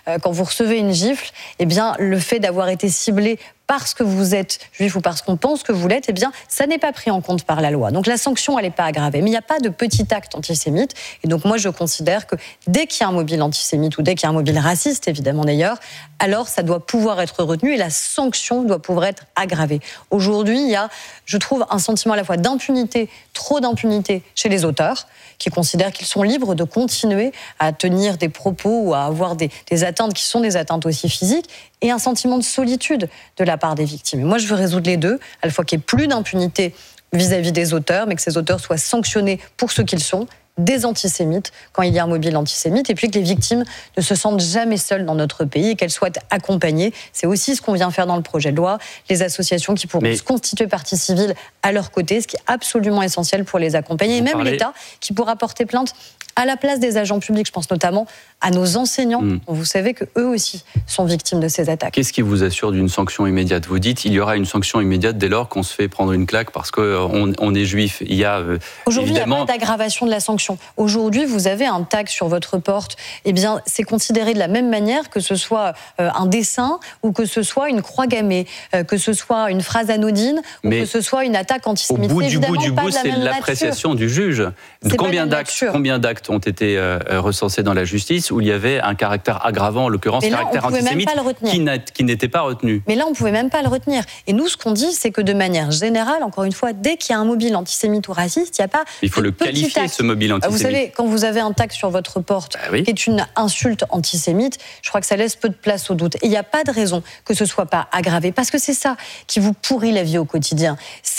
quand vous recevez une gifle, eh bien, le fait d'avoir été ciblé parce que vous êtes juif ou parce qu'on pense que vous l'êtes, eh bien, ça n'est pas pris en compte par la loi. Donc la sanction, elle n'est pas aggravée. Mais il n'y a pas de petit acte antisémite. Et donc moi, je considère que dès qu'il y a un mobile antisémite ou dès qu'il y a un mobile raciste, évidemment d'ailleurs, alors ça doit pouvoir être retenu et la sanction doit pouvoir être aggravée. Aujourd'hui, il y a, je trouve, un sentiment à la fois d'impunité, trop d'impunité chez les auteurs, qui considèrent qu'ils sont libres de continuer à tenir des propos ou à avoir des atteintes qui sont des atteintes aussi physiques, et un sentiment de solitude de la part des victimes. Et moi, je veux résoudre les deux, à la fois qu'il n'y ait plus d'impunité vis-à-vis des auteurs, mais que ces auteurs soient sanctionnés pour ce qu'ils sont, des antisémites, quand il y a un mobile antisémite, et puis que les victimes ne se sentent jamais seules dans notre pays et qu'elles soient accompagnées. C'est aussi ce qu'on vient faire dans le projet de loi, les associations qui pourront se constituer partie civile à leur côté, ce qui est absolument essentiel pour les accompagner, et même l'État qui pourra porter plainte à la place des agents publics. Je pense notamment à nos enseignants, dont vous savez qu'eux aussi sont victimes de ces attaques. Qu'est-ce qui vous assure d'une sanction immédiate ? Vous dites qu'il y aura une sanction immédiate dès lors qu'on se fait prendre une claque parce qu'on est juif. Il y a aujourd'hui, évidemment... il n'y a pas d'aggravation de la sanction. Aujourd'hui, vous avez un tag sur votre porte. Eh bien, c'est considéré de la même manière que ce soit un dessin ou que ce soit une croix gammée, que ce soit une phrase anodine ou que ce soit une attaque antisémite. Au bout du bout, c'est l'appréciation du juge. Combien d'actes ont été recensés dans la justice où il y avait un caractère aggravant, en l'occurrence caractère antisémite, qui n'était pas retenu. Mais là, on ne pouvait même pas le retenir. Et nous, ce qu'on dit, c'est que de manière générale, encore une fois, dès qu'il y a un mobile antisémite ou raciste, il n'y a pas... Il faut le qualifier, ce mobile antisémite. Vous savez, quand vous avez un tag sur votre porte qui est une insulte antisémite, je crois que ça laisse peu de place au doute. Et il n'y a pas de raison que ce ne soit pas aggravé, parce que c'est ça qui vous pourrit la vie au quotidien.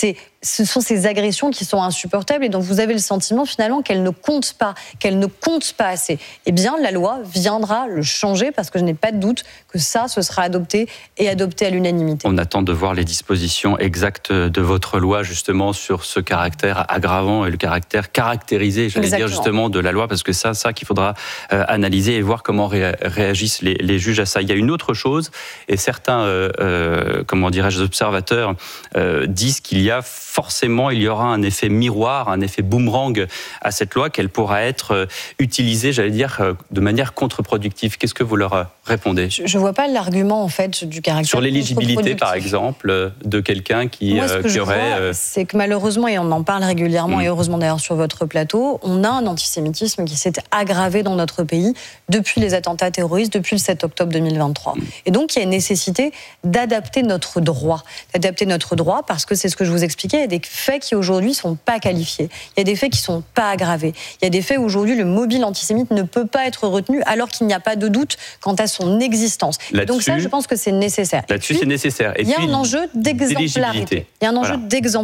Ce sont ces agressions qui sont insupportables et dont vous avez le sentiment finalement qu'elles ne comptent pas assez. Eh bien, la loi viendra le changer parce que je n'ai pas de doute que ça, ce sera adopté à l'unanimité. On attend de voir les dispositions exactes de votre loi justement sur ce caractère aggravant et le caractère caractérisé, dire justement, de la loi, parce que ça qu'il faudra analyser et voir comment réagissent les juges à ça. Il y a une autre chose, et certains, observateurs disent qu'il y a forcément, il y aura un effet miroir, un effet boomerang à cette loi, qu'elle pourra être utilisée, de manière contre-productive. Qu'est-ce que vous leur répondez ? Je ne vois pas l'argument, en fait, du caractère sur l'éligibilité, par exemple, de quelqu'un qui aurait... C'est que malheureusement, et on en parle régulièrement, et heureusement d'ailleurs sur votre plateau, on a un antisémitisme qui s'est aggravé dans notre pays depuis les attentats terroristes, depuis le 7 octobre 2023. Et donc, il y a une nécessité d'adapter notre droit. Parce que c'est ce que je vous expliquais, il y a des faits qui aujourd'hui ne sont pas qualifiés. Il y a des faits qui ne sont pas aggravés. Il y a des faits où aujourd'hui le mobile antisémite ne peut pas être retenu alors qu'il n'y a pas de doute quant à son existence. Et donc ça, je pense que c'est nécessaire. Là-dessus, c'est nécessaire. Il y a un enjeu d'exemplarité. Pourquoi ?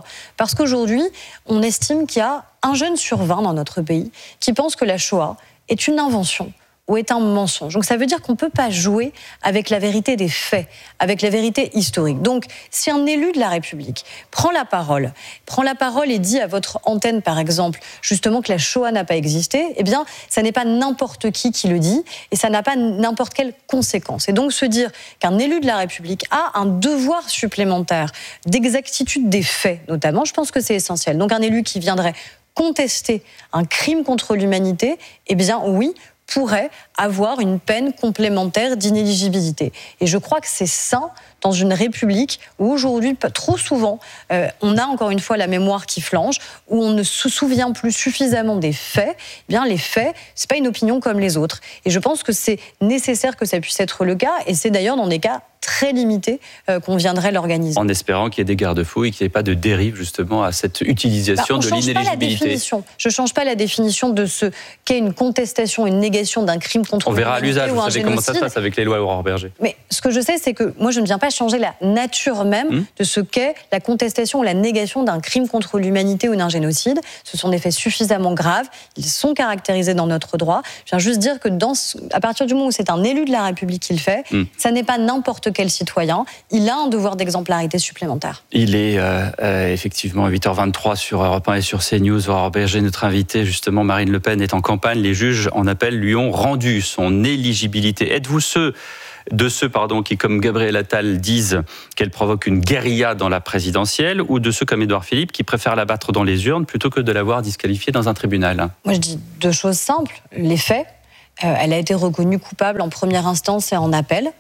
Parce qu'aujourd'hui, on estime qu'il y a 1 jeune sur 20 dans notre pays qui pense que la Shoah est une invention ou est un mensonge. Donc ça veut dire qu'on ne peut pas jouer avec la vérité des faits, avec la vérité historique. Donc si un élu de la République prend la parole et dit à votre antenne, par exemple, justement que la Shoah n'a pas existé, eh bien, ça n'est pas n'importe qui le dit et ça n'a pas n'importe quelle conséquence. Et donc se dire qu'un élu de la République a un devoir supplémentaire d'exactitude des faits, notamment, je pense que c'est essentiel. Donc un élu qui viendrait contester un crime contre l'humanité, eh bien oui, pourrait avoir une peine complémentaire d'inéligibilité. Et je crois que c'est sain dans une république où aujourd'hui, trop souvent, on a encore une fois la mémoire qui flanche, où on ne se souvient plus suffisamment des faits. Eh bien, les faits, c'est pas une opinion comme les autres. Et je pense que c'est nécessaire que ça puisse être le cas, et c'est d'ailleurs dans des cas très limité qu'on viendrait l'organiser. En espérant qu'il y ait des garde-fous et qu'il n'y ait pas de dérive justement à cette utilisation de l'inéligibilité. Je ne change pas la définition de ce qu'est une contestation, une négation d'un crime contre l'humanité. On verra à l'usage, vous savez comment ça se passe avec les lois Aurore Berger. Mais ce que je sais, c'est que moi je ne viens pas changer la nature même de ce qu'est la contestation ou la négation d'un crime contre l'humanité ou d'un génocide. Ce sont des faits suffisamment graves, ils sont caractérisés dans notre droit. Je viens juste dire que à partir du moment où c'est un élu de la République qui le fait, ça n'est pas n'importe quel citoyen, il a un devoir d'exemplarité supplémentaire. Il est effectivement 8h23 sur Europe 1 et sur CNews. Aurore Berger, notre invitée, justement, Marine Le Pen est en campagne. Les juges en appel lui ont rendu son éligibilité. Êtes-vous ceux qui, comme Gabriel Attal, disent qu'elle provoque une guérilla dans la présidentielle, ou de ceux comme Édouard Philippe qui préfèrent la battre dans les urnes plutôt que de l'avoir disqualifiée dans un tribunal ? Moi, je dis 2 choses simples. Les faits. Elle a été reconnue coupable en première instance et en appel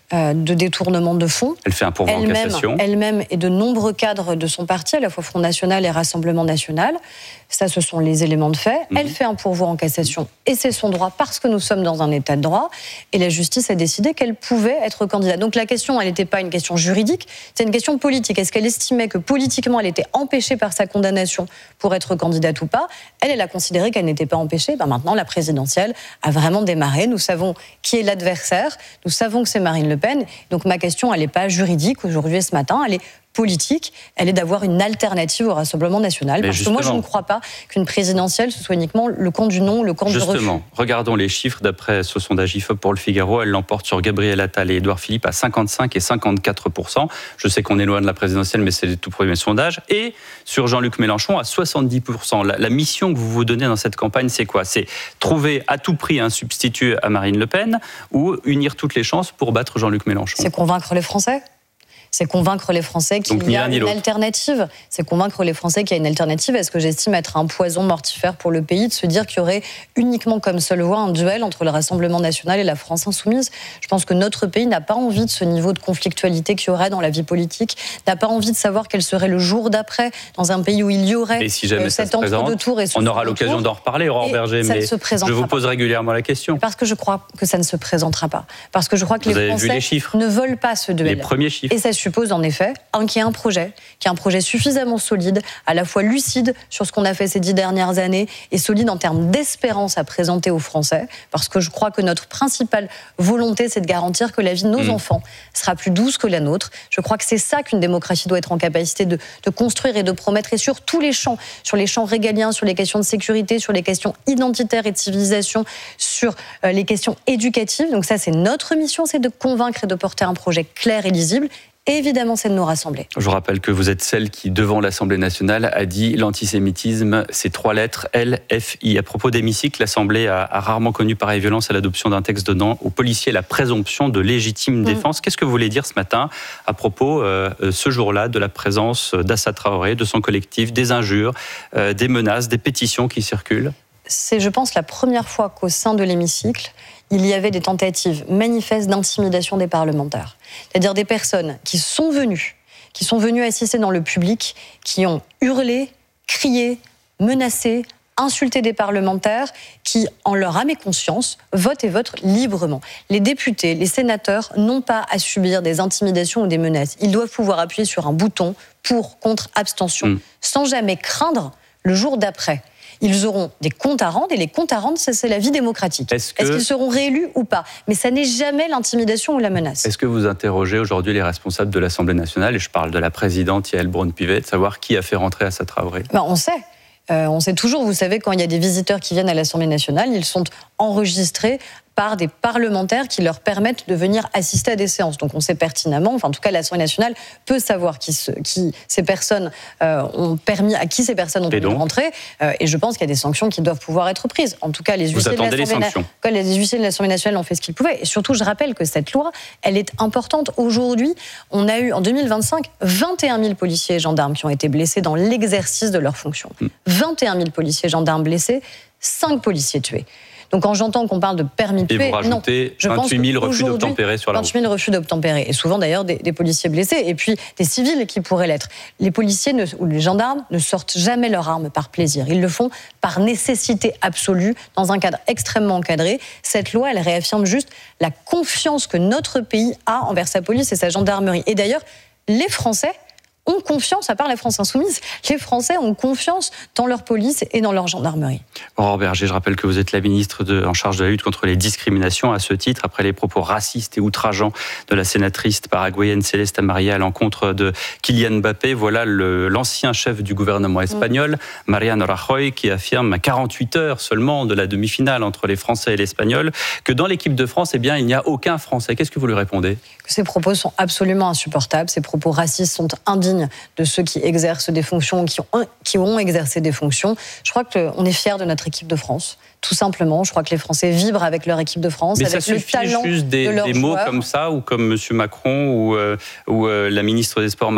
de détournement de fonds. Elle fait un pourvoi en cassation. Elle-même et de nombreux cadres de son parti, à la fois Front National et Rassemblement National. Ça, ce sont les éléments de fait. Elle fait un pourvoi en cassation et c'est son droit parce que nous sommes dans un état de droit. Et la justice a décidé qu'elle pouvait être candidate. Donc la question, elle n'était pas une question juridique, c'est une question politique. Est-ce qu'elle estimait que politiquement, elle était empêchée par sa condamnation pour être candidate ou pas ? Elle a considéré qu'elle n'était pas empêchée. Maintenant, la présidentielle a vraiment démarré. Nous savons qui est l'adversaire. Nous savons que c'est Marine Le Pen. Donc ma question, elle n'est pas juridique aujourd'hui et ce matin, elle est politique, elle est d'avoir une alternative au Rassemblement National. Parce que moi, je ne crois pas qu'une présidentielle, ce soit uniquement le camp du non, le camp du refus. Justement, regardons les chiffres. D'après ce sondage IFOP pour Le Figaro, elle l'emporte sur Gabriel Attal et Édouard Philippe à 55 et 54%. Je sais qu'on est loin de la présidentielle, mais c'est le tout premier sondage. Et sur Jean-Luc Mélenchon à 70%. La mission que vous vous donnez dans cette campagne, c'est quoi ? C'est trouver à tout prix un substitut à Marine Le Pen ou unir toutes les chances pour battre Jean-Luc Mélenchon ? C'est convaincre les Français. C'est convaincre les Français qu'il y a une alternative. C'est convaincre les Français qu'il y a une alternative. Est-ce que j'estime être un poison mortifère pour le pays de se dire qu'il y aurait uniquement comme seule voie un duel entre le Rassemblement National et la France Insoumise ? Je pense que notre pays n'a pas envie de ce niveau de conflictualité qu'il y aurait dans la vie politique, n'a pas envie de savoir quel serait le jour d'après dans un pays où il y aurait cet entre-deux-tours. On aura l'occasion d'en reparler, Aurore Berger, mais je vous pose régulièrement la question. Parce que je crois que ça ne se présentera pas. Parce que je crois que les Français ne veulent pas ce duel. Les premiers chiffres. Et ça suppose en effet qu'il y ait un projet suffisamment solide, à la fois lucide sur ce qu'on a fait ces 10 dernières années et solide en termes d'espérance à présenter aux Français, parce que je crois que notre principale volonté, c'est de garantir que la vie de nos enfants sera plus douce que la nôtre. Je crois que c'est ça qu'une démocratie doit être en capacité de construire et de promettre, et sur tous les champs, sur les champs régaliens, sur les questions de sécurité, sur les questions identitaires et de civilisation, sur les questions éducatives. Donc ça, c'est notre mission, c'est de convaincre et de porter un projet clair et lisible. Et évidemment, c'est de nous rassembler. Je vous rappelle que vous êtes celle qui, devant l'Assemblée nationale, a dit l'antisémitisme, c'est 3 lettres, LFI. À propos d'hémicycle, l'Assemblée a rarement connu pareille violence à l'adoption d'un texte donnant aux policiers la présomption de légitime défense. Qu'est-ce que vous voulez dire ce matin à propos, ce jour-là, de la présence d'Assa Traoré, de son collectif, des injures, des menaces, des pétitions qui circulent ? C'est, je pense, la première fois qu'au sein de l'hémicycle, il y avait des tentatives manifestes d'intimidation des parlementaires. C'est-à-dire des personnes qui sont venues assister dans le public, qui ont hurlé, crié, menacé, insulté des parlementaires, qui, en leur âme et conscience, votent et votent librement. Les députés, les sénateurs n'ont pas à subir des intimidations ou des menaces. Ils doivent pouvoir appuyer sur un bouton pour, contre, abstention, sans jamais craindre le jour d'après. Ils auront des comptes à rendre, et les comptes à rendre, c'est la vie démocratique. Est-ce qu'ils seront réélus ou pas ? Mais ça n'est jamais l'intimidation ou la menace. Est-ce que vous interrogez aujourd'hui les responsables de l'Assemblée nationale, et je parle de la présidente Yaël Braun-Pivet, de savoir qui a fait rentrer Assa Traoré ? On sait. On sait toujours, vous savez, quand il y a des visiteurs qui viennent à l'Assemblée nationale, ils sont enregistrés par des parlementaires qui leur permettent de venir assister à des séances. Donc on sait pertinemment, en tout cas l'Assemblée nationale peut savoir qui ces personnes ont permis, à qui ces personnes ont permis de rentrer, et je pense qu'il y a des sanctions qui doivent pouvoir être prises. En tout cas, les huissiers de l'Assemblée nationale ont fait ce qu'ils pouvaient. Et surtout, je rappelle que cette loi, elle est importante. Aujourd'hui, on a eu en 2025 21 000 policiers et gendarmes qui ont été blessés dans l'exercice de leurs fonctions. 21 000 policiers et gendarmes blessés, 5 policiers tués. Donc quand j'entends qu'on parle de permis de tuer, et vous rajoutez 28 000 refus d'obtempérer sur la route. 28 000 refus d'obtempérer, et souvent d'ailleurs des policiers blessés, et puis des civils qui pourraient l'être. Les policiers ou les gendarmes ne sortent jamais leurs armes par plaisir. Ils le font par nécessité absolue, dans un cadre extrêmement encadré. Cette loi, elle réaffirme juste la confiance que notre pays a envers sa police et sa gendarmerie. Et d'ailleurs, les Français ont confiance, à part la France Insoumise, les Français ont confiance dans leur police et dans leur gendarmerie. Aurore Berger, je rappelle que vous êtes la ministre en charge de la lutte contre les discriminations. À ce titre, après les propos racistes et outrageants de la sénatrice paraguayenne Céleste Amaria à l'encontre de Kylian Mbappé, voilà l'ancien chef du gouvernement espagnol, Mariano Rajoy, qui affirme à 48 heures seulement de la demi-finale entre les Français et les Espagnols, que dans l'équipe de France, il n'y a aucun Français. Qu'est-ce que vous lui répondez ? Ces propos sont absolument insupportables. Ces propos racistes sont indignes digne de ceux qui exercent des fonctions, qui ont exercé des fonctions. Je crois qu'on est fiers de notre équipe de France. Tout simplement, je crois que les Français vibrent avec leur équipe de France, mais avec le talent juste de leurs des mots joueurs. Comme ça, ou comme M. Macron ou la ministre des Sports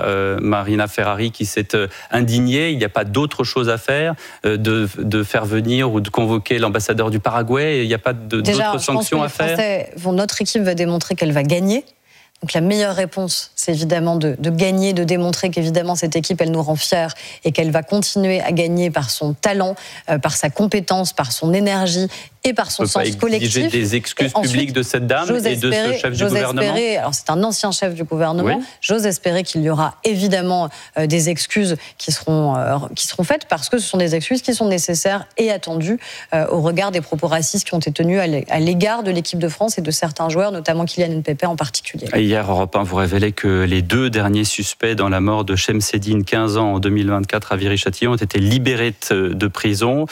Marina Ferrari qui s'est indignée. Il n'y a pas d'autre chose à faire de faire venir ou de convoquer l'ambassadeur du Paraguay. Il n'y a pas d'autres sanctions à faire. Notre équipe va démontrer qu'elle va gagner. Donc la meilleure réponse, c'est évidemment de gagner, de démontrer qu'évidemment cette équipe, elle nous rend fiers et qu'elle va continuer à gagner par son talent, par sa compétence, par son énergie et par son sens collectif. On peut pas exiger des excuses publiques de cette dame et de ce chef du gouvernement. Alors c'est un ancien chef du gouvernement. Oui. J'ose espérer qu'il y aura évidemment des excuses qui seront faites parce que ce sont des excuses qui sont nécessaires et attendues au regard des propos racistes qui ont été tenus à l'égard de l'équipe de France et de certains joueurs, notamment Kylian Mbappé en particulier. Hier, Europe 1 vous révélait que les 2 derniers suspects dans la mort de Chemseddine, 15 ans, en 2024 à Viry-Châtillon, ont été libérés de prison,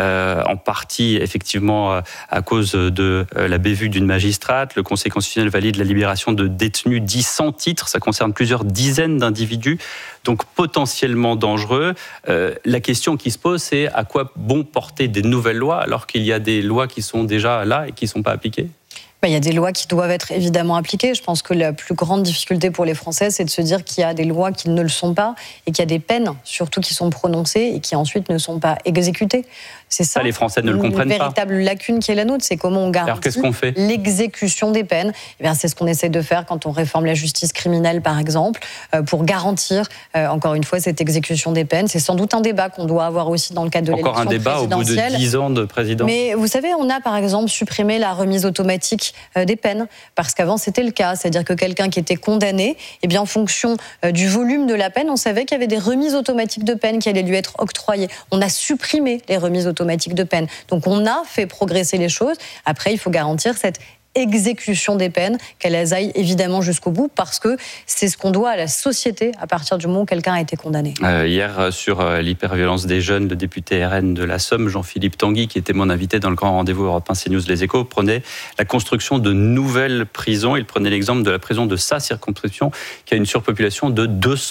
en partie effectivement à cause de la bévue d'une magistrate. Le Conseil constitutionnel valide la libération de détenus dits sans titre. Ça concerne plusieurs dizaines d'individus, donc potentiellement dangereux. La question qui se pose, c'est à quoi bon porter des nouvelles lois alors qu'il y a des lois qui sont déjà là et qui ne sont pas appliquées ? Il y a des lois qui doivent être évidemment appliquées. Je pense que la plus grande difficulté pour les Français, c'est de se dire qu'il y a des lois qui ne le sont pas et qu'il y a des peines, surtout qui sont prononcées et qui ensuite ne sont pas exécutées. C'est ça, les Français ne le comprennent pas. Une véritable lacune qui est la nôtre, c'est comment on garantit l'exécution des peines. C'est ce qu'on essaie de faire quand on réforme la justice criminelle, par exemple, pour garantir, encore une fois, cette exécution des peines. C'est sans doute un débat qu'on doit avoir aussi dans le cadre de l'élection présidentielle. Encore un débat au bout de 10 ans de président. Mais vous savez, on a par exemple supprimé la remise automatique des peines, parce qu'avant c'était le cas, c'est-à-dire que quelqu'un qui était condamné, en fonction du volume de la peine, on savait qu'il y avait des remises automatiques de peine qui allaient lui être octroyées. On a supprimé les remises automatiques de peine. Donc on a fait progresser les choses. Après, il faut garantir cette exécution des peines, qu'elles aillent évidemment jusqu'au bout, parce que c'est ce qu'on doit à la société à partir du moment où quelqu'un a été condamné. Hier, sur l'hyperviolence des jeunes, le député RN de la Somme, Jean-Philippe Tanguy, qui était mon invité dans le grand rendez-vous Europe 1 CNews Les Échos, prenait la construction de nouvelles prisons. Il prenait l'exemple de la prison de sa circonscription, qui a une surpopulation de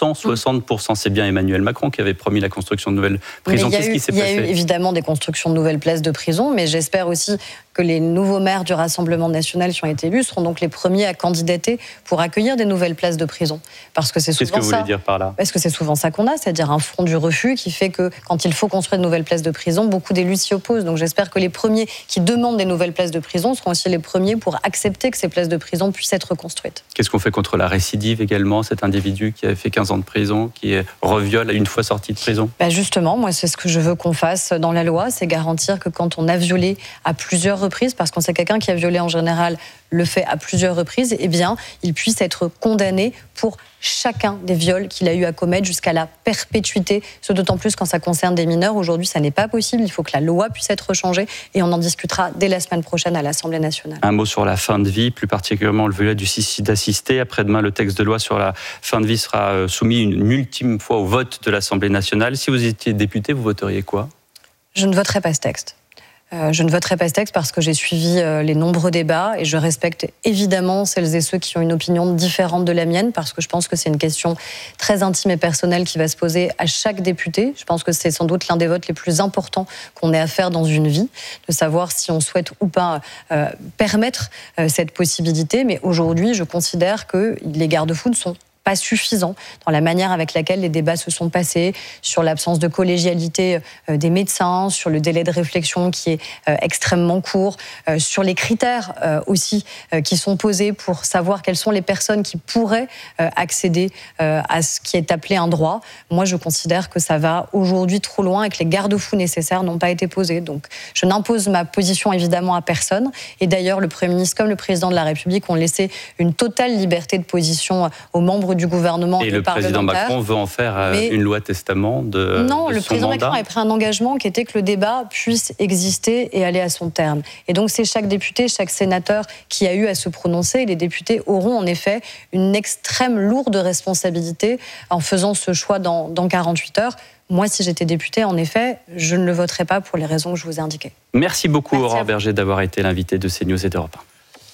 260%. C'est bien Emmanuel Macron qui avait promis la construction de nouvelles prisons. Qu'est-ce qui s'est passé ? Il y a eu évidemment des constructions de nouvelles places de prison, mais j'espère aussi que les nouveaux maires du Rassemblement national qui ont été élus seront donc les premiers à candidater pour accueillir des nouvelles places de prison. Parce que c'est souvent Qu'est-ce que vous voulez dire par là ? Parce que c'est souvent ça qu'on a, c'est-à-dire un front du refus qui fait que quand il faut construire de nouvelles places de prison, beaucoup d'élus s'y opposent. Donc j'espère que les premiers qui demandent des nouvelles places de prison seront aussi les premiers pour accepter que ces places de prison puissent être construites. Qu'est-ce qu'on fait contre la récidive également, cet individu qui a fait 15 ans de prison, qui reviole à une fois sorti de prison ? Justement, moi c'est ce que je veux qu'on fasse dans la loi, c'est garantir que quand on a violé à plusieurs reprises, parce qu'on sait que quelqu'un qui a violé en général le fait à plusieurs reprises, il puisse être condamné pour chacun des viols qu'il a eu à commettre jusqu'à la perpétuité, ce d'autant plus quand ça concerne des mineurs. Aujourd'hui, ça n'est pas possible, il faut que la loi puisse être changée et on en discutera dès la semaine prochaine à l'Assemblée nationale. Un mot sur la fin de vie, plus particulièrement le volet du suicide assisté. Après-demain, le texte de loi sur la fin de vie sera soumis une ultime fois au vote de l'Assemblée nationale. Si vous étiez député, vous voteriez quoi ? Je ne voterai pas ce texte. Je ne voterai pas ce texte parce que j'ai suivi les nombreux débats et je respecte évidemment celles et ceux qui ont une opinion différente de la mienne, parce que je pense que c'est une question très intime et personnelle qui va se poser à chaque député. Je pense que c'est sans doute l'un des votes les plus importants qu'on ait à faire dans une vie, de savoir si on souhaite ou pas permettre cette possibilité. Mais aujourd'hui, je considère que les garde-fous ne sont pas suffisant dans la manière avec laquelle les débats se sont passés, sur l'absence de collégialité des médecins, sur le délai de réflexion qui est extrêmement court, sur les critères aussi qui sont posés pour savoir quelles sont les personnes qui pourraient accéder à ce qui est appelé un droit. Moi, je considère que ça va aujourd'hui trop loin et que les garde-fous nécessaires n'ont pas été posés. Donc, je n'impose ma position évidemment à personne. Et d'ailleurs, le Premier ministre comme le Président de la République ont laissé une totale liberté de position aux membres du gouvernement et le président Macron veut en faire une loi testament de Non, de le son président mandat. Macron a pris un engagement qui était que le débat puisse exister et aller à son terme. Et donc c'est chaque député, chaque sénateur qui a eu à se prononcer. Et les députés auront en effet une extrême lourde responsabilité en faisant ce choix dans 48 heures. Moi, si j'étais députée, en effet, je ne le voterais pas pour les raisons que je vous ai indiquées. Merci beaucoup, Merci Aurore Berger, d'avoir été l'invité de CNews et d'Europe 1.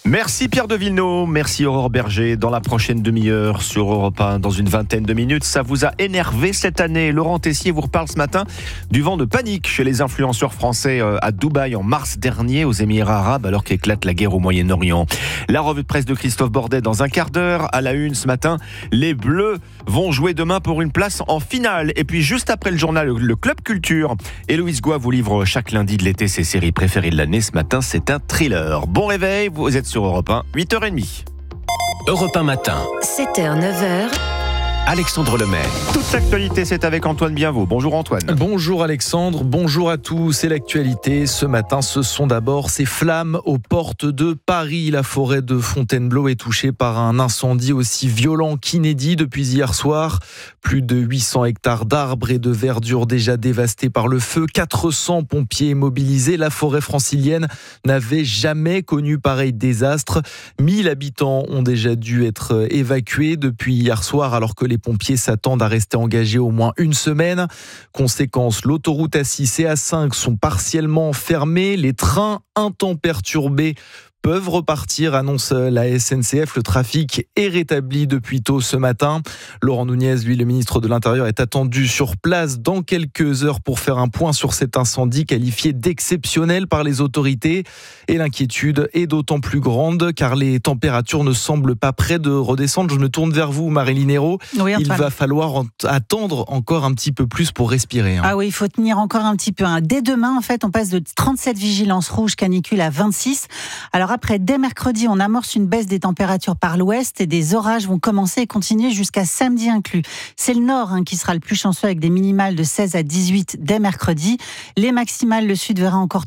Merci Pierre de Villeneuve, merci Aurore Berger. Dans la prochaine demi-heure sur Europe 1, dans une vingtaine de minutes, ça vous a énervé cette année. Laurent Tessier vous reparle ce matin du vent de panique chez les influenceurs français à Dubaï en mars dernier aux Émirats Arabes alors qu'éclate la guerre au Moyen-Orient. La revue de presse de Christophe Bordet dans un quart d'heure. À la une ce matin, les Bleus vont jouer demain pour une place en finale. Et puis juste après le journal Le Club Culture, Héloïse Goua vous livre chaque lundi de l'été ses séries préférées de l'année. Ce matin, c'est un thriller. Bon réveil, vous êtes sur Europe 1, 8h30. Europe 1 matin. 7h, 9h. Alexandre Lemaire. Toute l'actualité, c'est avec Antoine Bienvaux. Bonjour Antoine. Bonjour Alexandre, bonjour à tous. Et l'actualité ce matin, ce sont d'abord ces flammes aux portes de Paris. La forêt de Fontainebleau est touchée par un incendie aussi violent qu'inédit depuis hier soir. Plus de 800 hectares d'arbres et de verdure déjà dévastés par le feu. 400 pompiers mobilisés. La forêt francilienne n'avait jamais connu pareil désastre. 1000 habitants ont déjà dû être évacués depuis hier soir alors que les pompiers s'attendent à rester engagés au moins une semaine. Conséquence, l'autoroute A6 et A5 sont partiellement fermées. Les trains intemperturbés peuvent repartir, annonce la SNCF. Le trafic est rétabli depuis tôt ce matin. Laurent Nunez, lui, le ministre de l'Intérieur, est attendu sur place dans quelques heures pour faire un point sur cet incendie qualifié d'exceptionnel par les autorités. Et l'inquiétude est d'autant plus grande car les températures ne semblent pas près de redescendre. Je me tourne vers vous, Maryline Hérault. Oui, il va falloir attendre encore un petit peu plus pour respirer. Ah oui, il faut tenir encore un petit peu. Dès demain, en fait, on passe de 37 vigilances rouges canicule à 26. Alors après, dès mercredi, on amorce une baisse des températures par l'ouest et des orages vont commencer et continuer jusqu'à samedi inclus. C'est le nord qui sera le plus chanceux avec des minimales de 16 à 18 dès mercredi. Les maximales, le sud verra encore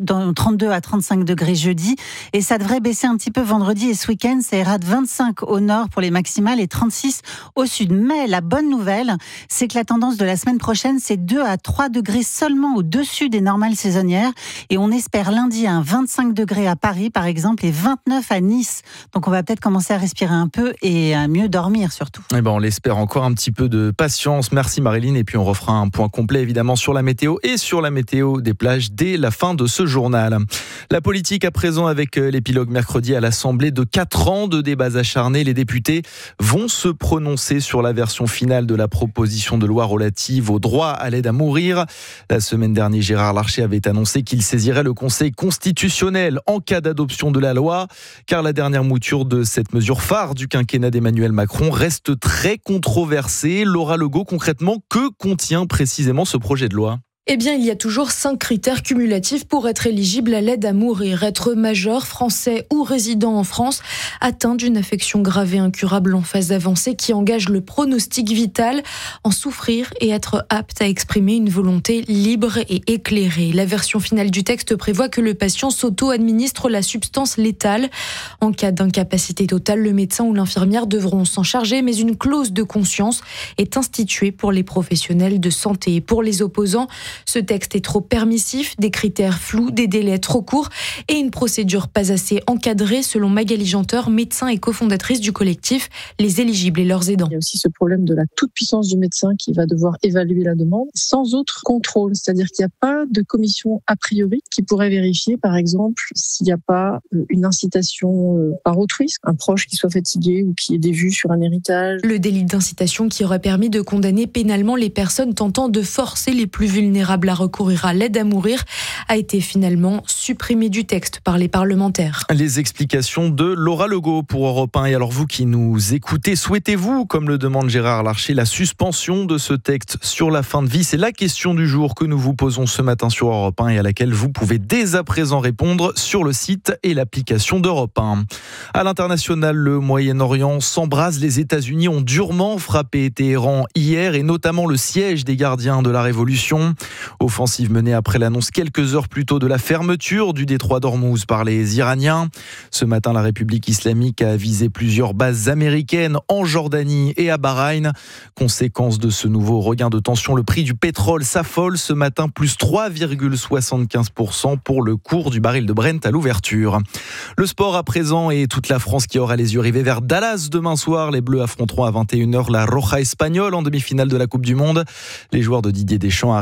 32 à 35 degrés jeudi. Et ça devrait baisser un petit peu vendredi et ce week-end. Ça ira de 25 au nord pour les maximales et 36 au sud. Mais la bonne nouvelle, c'est que la tendance de la semaine prochaine, c'est 2 à 3 degrés seulement au-dessus des normales saisonnières. Et on espère lundi un 25 degrés à Paris, par exemple, et 29 à Nice. Donc on va peut-être commencer à respirer un peu et à mieux dormir surtout. Eh ben on l'espère, encore un petit peu de patience. Merci Maryline. Et puis on refera un point complet évidemment sur la météo et sur la météo des plages dès la fin de ce journal. La politique à présent avec l'épilogue mercredi à l'Assemblée de 4 ans de débats acharnés. Les députés vont se prononcer sur la version finale de la proposition de loi relative au droit à l'aide à mourir. La semaine dernière, Gérard Larcher avait annoncé qu'il saisirait le Conseil constitutionnel en cas d'adoption de la loi, car la dernière mouture de cette mesure phare du quinquennat d'Emmanuel Macron reste très controversée. Laura Legault, concrètement, que contient précisément ce projet de loi ? Eh bien, il y a toujours 5 critères cumulatifs pour être éligible à l'aide à mourir. Être majeur, français ou résident en France, atteint d'une affection grave et incurable en phase avancée qui engage le pronostic vital, en souffrir et être apte à exprimer une volonté libre et éclairée. La version finale du texte prévoit que le patient s'auto-administre la substance létale. En cas d'incapacité totale, le médecin ou l'infirmière devront s'en charger, mais une clause de conscience est instituée pour les professionnels de santé. Et pour les opposants, ce texte est trop permissif, des critères flous, des délais trop courts et une procédure pas assez encadrée, selon Magali Janteur, médecin et cofondatrice du collectif Les Éligibles et leurs aidants. Il y a aussi ce problème de la toute-puissance du médecin qui va devoir évaluer la demande sans autre contrôle. C'est-à-dire qu'il n'y a pas de commission a priori qui pourrait vérifier, par exemple, s'il n'y a pas une incitation par autrui, un proche qui soit fatigué ou qui ait des vues sur un héritage. Le délit d'incitation qui aurait permis de condamner pénalement les personnes tentant de forcer les plus vulnérables à recourir à l'aide à mourir a été finalement supprimé du texte par les parlementaires. Les explications de Laura Legault pour Europe 1. Et alors vous qui nous écoutez, souhaitez-vous, comme le demande Gérard Larcher, la suspension de ce texte sur la fin de vie ? C'est la question du jour que nous vous posons ce matin sur Europe 1 et à laquelle vous pouvez dès à présent répondre sur le site et l'application d'Europe 1. À l'international, le Moyen-Orient s'embrase. Les États-Unis ont durement frappé Téhéran hier et notamment le siège des gardiens de la Révolution. Offensive menée après l'annonce quelques heures plus tôt de la fermeture du détroit d'Ormuz par les Iraniens. Ce matin, la République islamique a visé plusieurs bases américaines en Jordanie et à Bahreïn. Conséquence de ce nouveau regain de tension, le prix du pétrole s'affole ce matin, plus 3,75% pour le cours du baril de Brent à l'ouverture. Le sport à présent et toute la France qui aura les yeux rivés vers Dallas demain soir. Les Bleus affronteront à 21h la Roja espagnole en demi-finale de la Coupe du Monde. Les joueurs de Didier Deschamps arrivent plein de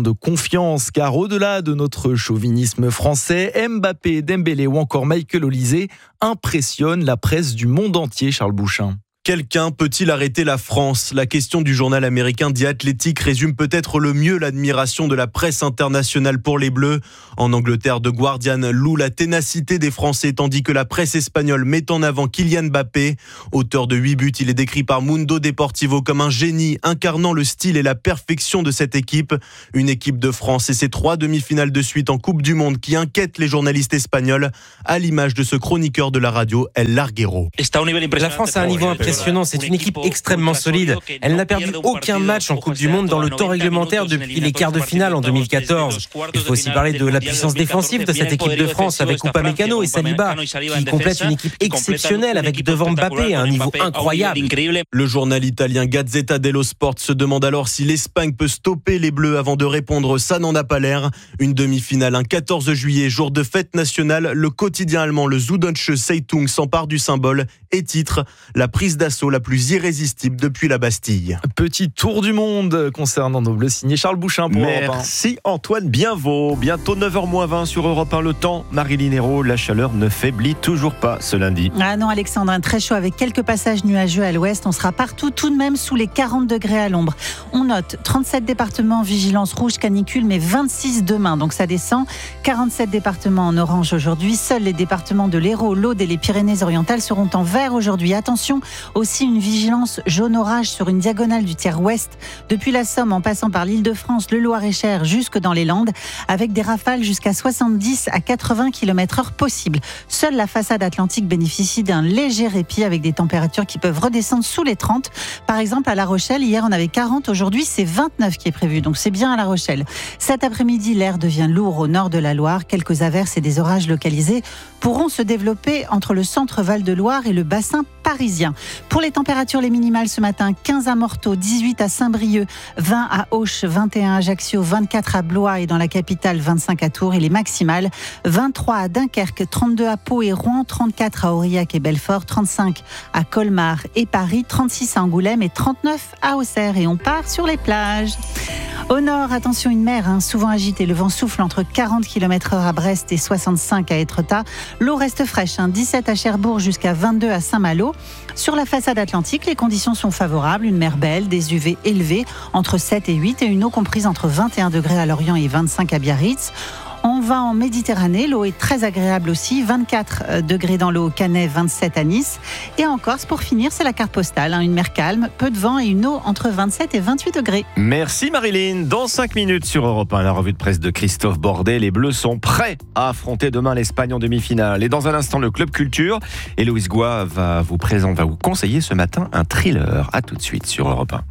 de confiance, car au-delà de notre chauvinisme français, Mbappé, Dembélé ou encore Michael Olise impressionnent la presse du monde entier, Charles Bouchin. Quelqu'un peut-il arrêter la France ? La question du journal américain The Athletic résume peut-être le mieux l'admiration de la presse internationale pour les Bleus. En Angleterre, The Guardian loue la ténacité des Français, tandis que la presse espagnole met en avant Kylian Mbappé. Auteur de 8 buts, il est décrit par Mundo Deportivo comme un génie, incarnant le style et la perfection de cette équipe. Une équipe de France et ses 3 demi-finales de suite en Coupe du Monde qui inquiètent les journalistes espagnols, à l'image de ce chroniqueur de la radio, El Larguero. La France a un niveau impressionnant. C'est une équipe extrêmement solide. Elle n'a perdu aucun match en Coupe du Monde dans le temps réglementaire depuis les quarts de finale en 2014. Il faut aussi parler de la puissance défensive de cette équipe de France avec Upamecano et Saliba, qui complètent une équipe exceptionnelle avec devant Mbappé à un niveau incroyable. Le journal italien Gazzetta dello Sport se demande alors si l'Espagne peut stopper les Bleus avant de répondre « ça n'en a pas l'air ». Une demi-finale un 14 juillet, jour de fête nationale, le quotidien allemand le Süddeutsche Zeitung s'empare du symbole et titre « La prise d'assaut la plus irrésistible depuis la Bastille ». Petit tour du monde concernant nos Bleus, signé Charles Bouchin pour Europe 1. Merci Antoine Bienvaux. Bientôt 9h-20 sur Europe 1 le temps. Marilyn Hérault, la chaleur ne faiblit toujours pas ce lundi. Ah non Alexandre, très chaud avec quelques passages nuageux à l'ouest. On sera partout tout de même sous les 40 degrés à l'ombre. On note 37 départements en vigilance rouge canicule, mais 26 demain, donc ça descend. 47 départements en orange aujourd'hui. Seuls les départements de l'Hérault, l'Aude et les Pyrénées-Orientales seront en vert aujourd'hui. Attention, aussi une vigilance jaune-orage sur une diagonale du tiers ouest, depuis la Somme en passant par l'Île-de-France, le Loir-et-Cher jusque dans les Landes, avec des rafales jusqu'à 70 à 80 km/h possibles. Seule la façade atlantique bénéficie d'un léger répit avec des températures qui peuvent redescendre sous les 30. Par exemple, à La Rochelle, hier on avait 40, aujourd'hui c'est 29 qui est prévu, donc c'est bien à La Rochelle. Cet après-midi, l'air devient lourd au nord de la Loire. Quelques averses et des orages localisés pourront se développer entre le centre Val-de-Loire et le bassin parisien. Pour les températures, les minimales ce matin, 15 à Morteau, 18 à Saint-Brieuc, 20 à Auch, 21 à Ajaccio, 24 à Blois et dans la capitale, 25 à Tours. Et les maximales, 23 à Dunkerque, 32 à Pau et Rouen, 34 à Aurillac et Belfort, 35 à Colmar et Paris, 36 à Angoulême et 39 à Auxerre. Et on part sur les plages. Au nord, attention, une mer souvent agitée. Le vent souffle entre 40 km/h à Brest et 65 à Étretat. L'eau reste fraîche, 17 à Cherbourg jusqu'à 22 à Saint-Malo. Sur la façade atlantique, les conditions sont favorables. Une mer belle, des UV élevés, entre 7 et 8, et une eau comprise entre 21 degrés à Lorient et 25 à Biarritz. On va en Méditerranée, l'eau est très agréable aussi, 24 degrés dans l'eau au Canet, 27 à Nice. Et en Corse, pour finir, c'est la carte postale, une mer calme, peu de vent et une eau entre 27 et 28 degrés. Merci Marilyn. Dans 5 minutes sur Europe 1, la revue de presse de Christophe Bordet. Les Bleus sont prêts à affronter demain l'Espagne en demi-finale. Et dans un instant, le Club Culture. Héloïse Goua va vous conseiller ce matin un thriller. À tout de suite sur Europe 1.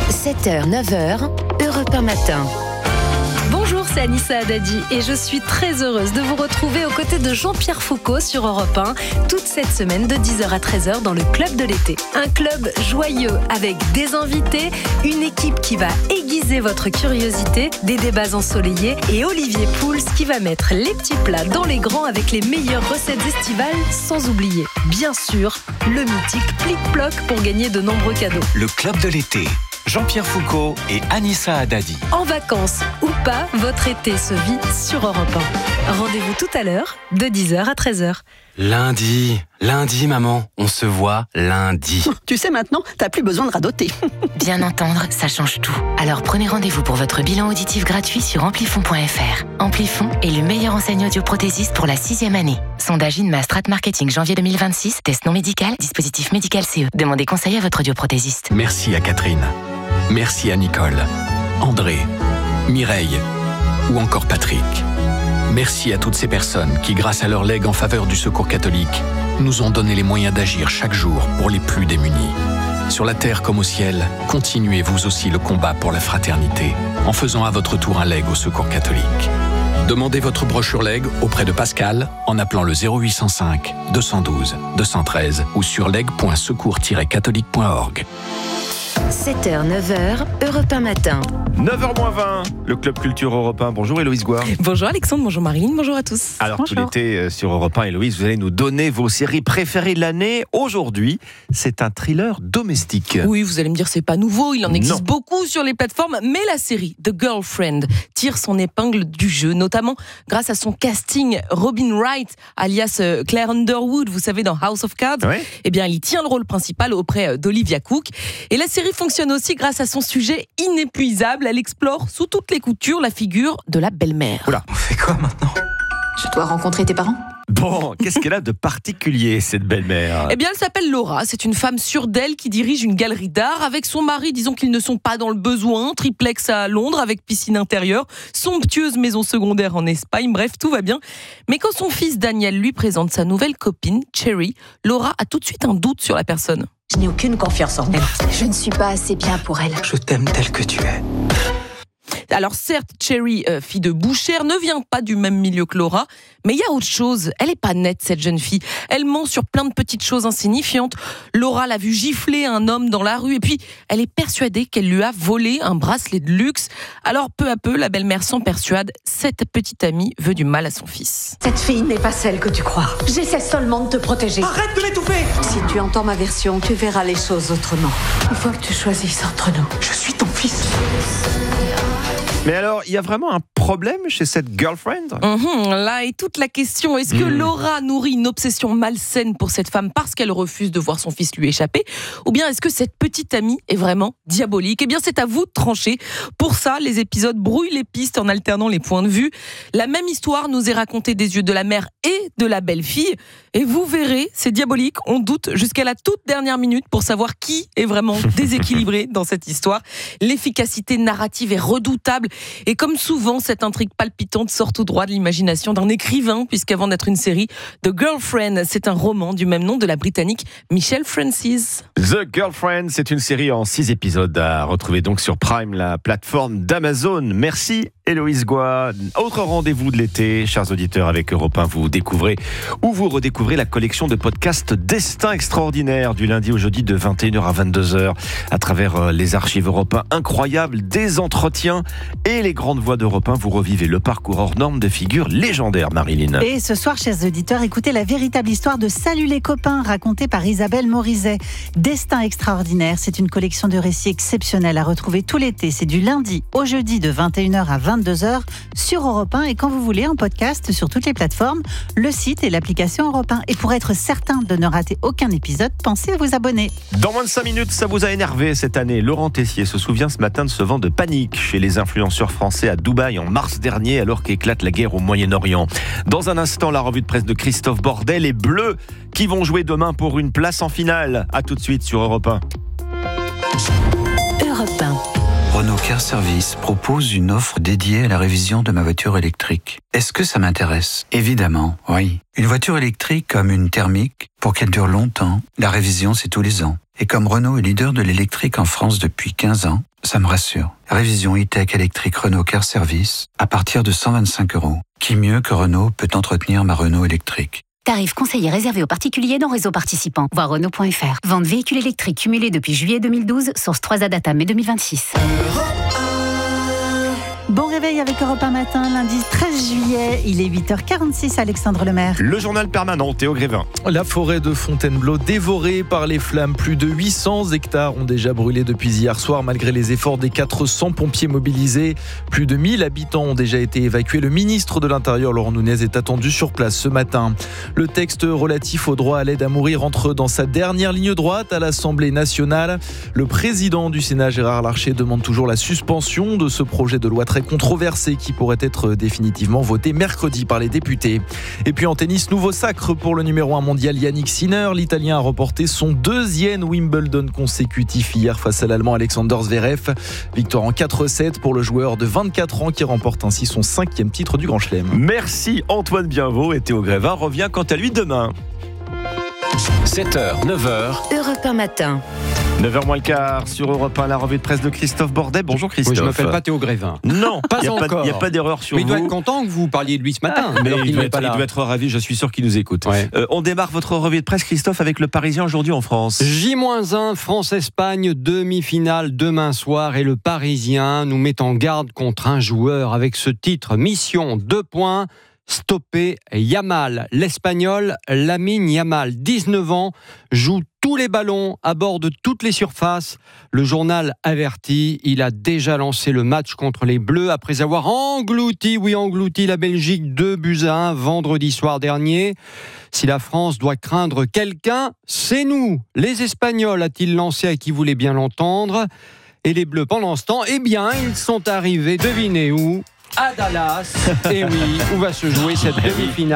7h, 9h, Europe 1 matin. Bonjour, c'est Anissa Haddadi et je suis très heureuse de vous retrouver aux côtés de Jean-Pierre Foucault sur Europe 1 toute cette semaine de 10h à 13h dans le Club de l'été. Un club joyeux avec des invités, une équipe qui va aiguiser votre curiosité, des débats ensoleillés et Olivier Pouls qui va mettre les petits plats dans les grands avec les meilleures recettes estivales, sans oublier, bien sûr, le mythique plic-ploc pour gagner de nombreux cadeaux. Le Club de l'été. Jean-Pierre Foucault et Anissa Haddadi. En vacances ou pas, votre été se vit sur Europe 1. Rendez-vous tout à l'heure, de 10h à 13h. Lundi, maman, on se voit lundi. Tu sais maintenant, t'as plus besoin de radoter. Bien entendre, ça change tout. Alors prenez rendez-vous pour votre bilan auditif gratuit sur amplifon.fr. Amplifon est le meilleur enseigne audioprothésiste pour la 6e année. Sondage INMA Strat Marketing janvier 2026, test non médical, dispositif médical CE. Demandez conseil à votre audioprothésiste. Merci à Catherine. Merci à Nicole, André, Mireille ou encore Patrick. Merci à toutes ces personnes qui, grâce à leur legs en faveur du Secours catholique, nous ont donné les moyens d'agir chaque jour pour les plus démunis. Sur la terre comme au ciel, continuez vous aussi le combat pour la fraternité en faisant à votre tour un leg au Secours catholique. Demandez votre brochure leg auprès de Pascal en appelant le 0805 212 213 ou sur leg.secours-catholique.org. 7h, 9h, Europe 1 matin. 9h-20, le Club Culture Europe 1. Bonjour Héloïse Gouard. Bonjour Alexandre, bonjour Marilyn, bonjour à tous. Alors bonjour. Tout l'été sur Europe 1, Héloïse, vous allez nous donner vos séries préférées de l'année. Aujourd'hui, c'est un thriller domestique. Oui, vous allez me dire, c'est pas nouveau, il en existe beaucoup sur les plateformes, mais la série The Girlfriend tire son épingle du jeu, notamment grâce à son casting. Robin Wright, alias Claire Underwood, vous savez, dans House of Cards, eh bien, il tient le rôle principal auprès d'Olivia Cook. Et la série fonctionne aussi grâce à son sujet inépuisable. Elle explore sous toutes les coutures la figure de la belle-mère. Oula, On fait quoi maintenant? Je dois rencontrer tes parents? Bon, qu'est-ce qu'elle a de particulier, cette belle-mère? Eh bien, elle s'appelle Laura. C'est une femme sûre d'elle qui dirige une galerie d'art. Avec son mari, disons qu'ils ne sont pas dans le besoin. Triplex à Londres avec piscine intérieure. Somptueuse maison secondaire en Espagne. Bref, tout va bien. Mais quand son fils Daniel lui présente sa nouvelle copine, Cherry, Laura a tout de suite un doute sur la personne. Je n'ai aucune confiance en elle. Je ne suis pas assez bien pour elle. Je t'aime tel que tu es. Alors certes, Cherry, fille de bouchère, ne vient pas du même milieu que Laura, mais il y a autre chose. Elle est pas nette, cette jeune fille. Elle ment sur plein de petites choses insignifiantes. Laura l'a vu gifler un homme dans la rue et puis elle est persuadée qu'elle lui a volé un bracelet de luxe. Alors peu à peu, la belle-mère s'en persuade. Cette petite amie veut du mal à son fils. Cette fille n'est pas celle que tu crois. J'essaie seulement de te protéger. Arrête de m'étouffer! Si tu entends ma version, tu verras les choses autrement. Il faut que tu choisisses entre nous. Je suis ton fils. Mais alors, il y a vraiment un problème chez cette girlfriend? Là est toute la question. Est-ce que Laura nourrit une obsession malsaine pour cette femme parce qu'elle refuse de voir son fils lui échapper? Ou bien est-ce que cette petite amie est vraiment diabolique? Eh bien, c'est à vous de trancher. Pour ça, les épisodes brouillent les pistes en alternant les points de vue. La même histoire nous est racontée des yeux de la mère et de la belle-fille. Et vous verrez, c'est diabolique. On doute jusqu'à la toute dernière minute pour savoir qui est vraiment déséquilibré dans cette histoire. L'efficacité narrative est redoutable. Et comme souvent, cette intrigue palpitante sort tout droit de l'imagination d'un écrivain, puisqu'avant d'être une série, The Girlfriend, c'est un roman du même nom de la Britannique Michelle Francis. The Girlfriend, c'est une série en 6 épisodes à retrouver donc sur Prime, la plateforme d'Amazon. Merci Héloïse Gouard. Autre rendez-vous de l'été, chers auditeurs, avec Europe 1, vous découvrez ou vous redécouvrez la collection de podcasts Destin Extraordinaire du lundi au jeudi de 21h à 22h à travers les archives Europe 1 incroyables, des entretiens et les grandes voix d'Europe 1. Vous revivez le parcours hors norme de figures légendaires, Marilyn. Et ce soir, chers auditeurs, écoutez la véritable histoire de Salut les copains, racontée par Isabelle Morizet. Destin Extraordinaire, c'est une collection de récits exceptionnels à retrouver tout l'été. C'est du lundi au jeudi de 21h à 22h sur Europe 1 et quand vous voulez, en podcast sur toutes les plateformes, le site et l'application Europe 1. Et pour être certain de ne rater aucun épisode, pensez à vous abonner. Dans moins de 5 minutes, ça vous a énervé cette année. Laurent Tessier se souvient ce matin de ce vent de panique chez les influenceurs français à Dubaï en mars dernier, alors qu'éclate la guerre au Moyen-Orient. Dans un instant, la revue de presse de Christophe Bordet, les Bleus qui vont jouer demain pour une place en finale. A tout de suite sur Europe 1. Europe 1. Renault Car Service propose une offre dédiée à la révision de ma voiture électrique. Est-ce que ça m'intéresse? Évidemment, oui. Une voiture électrique comme une thermique, pour qu'elle dure longtemps, la révision c'est tous les ans. Et comme Renault est leader de l'électrique en France depuis 15 ans, ça me rassure. Révision e-tech électrique Renault Car Service à partir de 125 €. Qui mieux que Renault peut entretenir ma Renault électrique? Tarif conseillé réservé aux particuliers dans réseau participant. Voir Renault.fr. Vente véhicule électrique cumulé depuis juillet 2012. Source 3 à data mai 2026. Bon réveil avec Europe 1 matin, lundi 13 juillet. Il est 8h46, Alexandre Lemaire. Le journal permanent, Théo Grévin. La forêt de Fontainebleau dévorée par les flammes. Plus de 800 hectares ont déjà brûlé depuis hier soir, malgré les efforts des 400 pompiers mobilisés. Plus de 1000 habitants ont déjà été évacués. Le ministre de l'Intérieur, Laurent Nunez, est attendu sur place ce matin. Le texte relatif au droit à l'aide à mourir entre dans sa dernière ligne droite à l'Assemblée nationale. Le président du Sénat, Gérard Larcher, demande toujours la suspension de ce projet de loi très controversé qui pourrait être définitivement voté mercredi par les députés. Et puis en tennis, nouveau sacre pour le numéro 1 mondial Yannick Sinner. L'Italien a remporté son 2e Wimbledon consécutif hier face à l'Allemand Alexander Zverev. Victoire en 4-7 pour le joueur de 24 ans qui remporte ainsi son 5e titre du Grand Chelem. Merci Antoine Bienvaux et Théo Grévin revient quant à lui demain. 7h, 9h. Europe 1 matin. 9h moins le quart sur Europe 1, la revue de presse de Christophe Bordet. Bonjour Christophe. Oui, je ne m'appelle pas Théo Grévin. Non, pas il encore. n'y a pas d'erreur sur mais vous. Il doit être content que vous parliez de lui ce matin. Mais il doit être ravi, je suis sûr qu'il nous écoute. Ouais. On démarre votre revue de presse, Christophe, avec le Parisien aujourd'hui en France. J-1, France-Espagne, demi-finale demain soir. Et le Parisien nous met en garde contre un joueur avec ce titre. Mission 2 points. Stopper Yamal. L'Espagnol Lamine Yamal, 19 ans, joue tous les ballons à bord de toutes les surfaces. Le journal avertit, il a déjà lancé le match contre les Bleus après avoir englouti la Belgique 2-1 vendredi soir dernier. Si la France doit craindre quelqu'un, c'est nous, les Espagnols, a-t-il lancé à qui voulait bien l'entendre. Et les Bleus, pendant ce temps, eh bien, ils sont arrivés, devinez où ? À Dallas. Et oui, où va se jouer cette demi-finale ?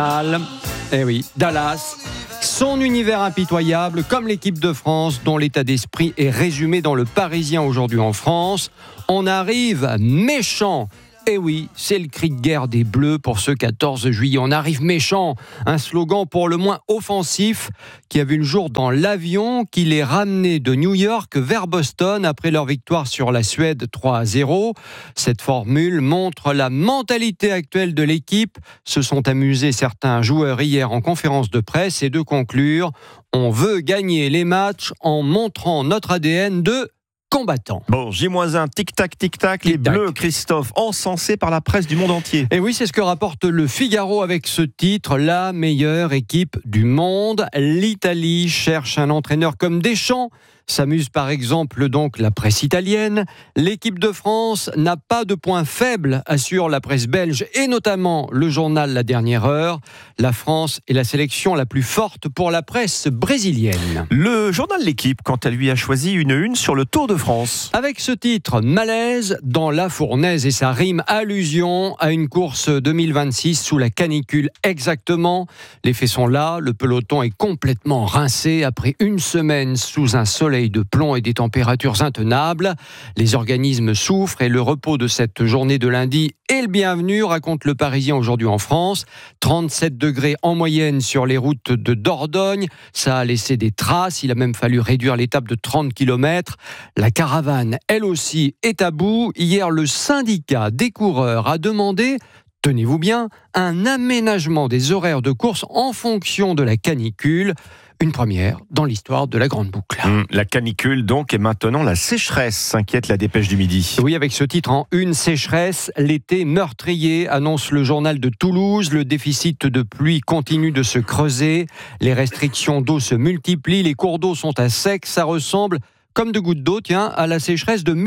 Eh oui, Dallas. Son univers impitoyable, comme l'équipe de France, dont l'état d'esprit est résumé dans le Parisien aujourd'hui en France. On arrive méchant. Eh oui, c'est le cri de guerre des Bleus pour ce 14 juillet. On arrive méchant, un slogan pour le moins offensif qui a vu le jour dans l'avion qui les ramenait de New York vers Boston après leur victoire sur la Suède 3-0. Cette formule montre la mentalité actuelle de l'équipe. Se sont amusés certains joueurs hier en conférence de presse et de conclure, on veut gagner les matchs en montrant notre ADN de combattant. Bon, J-1, tic-tac, les Bleus, Christophe, encensés par la presse du monde entier. Et oui, c'est ce que rapporte le Figaro avec ce titre, la meilleure équipe du monde. L'Italie cherche un entraîneur comme Deschamps. S'amuse par exemple donc la presse italienne. L'équipe de France n'a pas de point faible, assure la presse belge et notamment le journal La Dernière Heure. La France est la sélection la plus forte pour la presse brésilienne. Le journal L'Équipe, quant à lui, a choisi une sur le Tour de France. Avec ce titre, malaise dans la fournaise, et ça rime allusion à une course 2026 sous la canicule exactement. Les faits sont là, le peloton est complètement rincé après une semaine sous un soleil de plomb et des températures intenables. Les organismes souffrent et le repos de cette journée de lundi est le bienvenu, raconte le Parisien aujourd'hui en France. 37 degrés en moyenne sur les routes de Dordogne. Ça a laissé des traces. Il a même fallu réduire l'étape de 30 km. La caravane, elle aussi, est à bout. Hier, le syndicat des coureurs a demandé, tenez-vous bien, un aménagement des horaires de course en fonction de la canicule. Une première dans l'histoire de la Grande Boucle. La canicule donc et maintenant la sécheresse, s'inquiète la Dépêche du Midi. Oui, avec ce titre en une, sécheresse, l'été meurtrier, annonce le journal de Toulouse. Le déficit de pluie continue de se creuser. Les restrictions d'eau se multiplient, les cours d'eau sont à sec, ça ressemble comme de gouttes d'eau, à la sécheresse de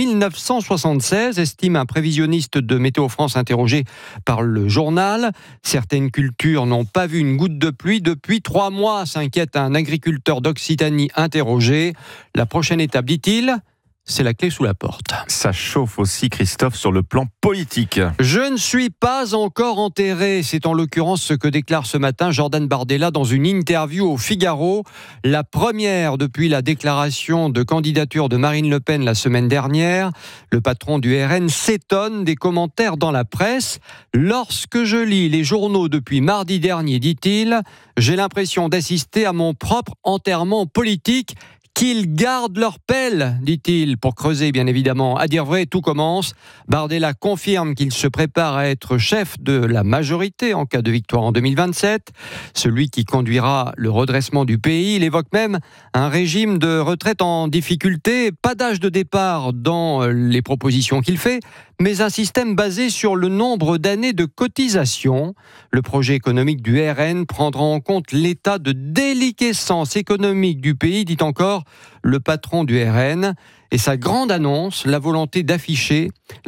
1976, estime un prévisionniste de Météo France interrogé par le journal. Certaines cultures n'ont pas vu une goutte de pluie depuis 3 mois, s'inquiète un agriculteur d'Occitanie interrogé. La prochaine étape, dit-il, c'est la clé sous la porte. Ça chauffe aussi, Christophe, sur le plan politique. Je ne suis pas encore enterré. C'est en l'occurrence ce que déclare ce matin Jordan Bardella dans une interview au Figaro. La première depuis la déclaration de candidature de Marine Le Pen la semaine dernière. Le patron du RN s'étonne des commentaires dans la presse. Lorsque je lis les journaux depuis mardi dernier, dit-il, j'ai l'impression d'assister à mon propre enterrement politique. Qu'ils gardent leur pelle, dit-il, pour creuser bien évidemment. À dire vrai, tout commence. Bardella confirme qu'il se prépare à être chef de la majorité en cas de victoire en 2027. Celui qui conduira le redressement du pays. Il évoque même un régime de retraite en difficulté. Pas d'âge de départ dans les propositions qu'il fait, mais un système basé sur le nombre d'années de cotisation. Le projet économique du RN prendra en compte l'état de déliquescence économique du pays, dit encore le patron du RN. Et sa grande annonce, la volonté affichée,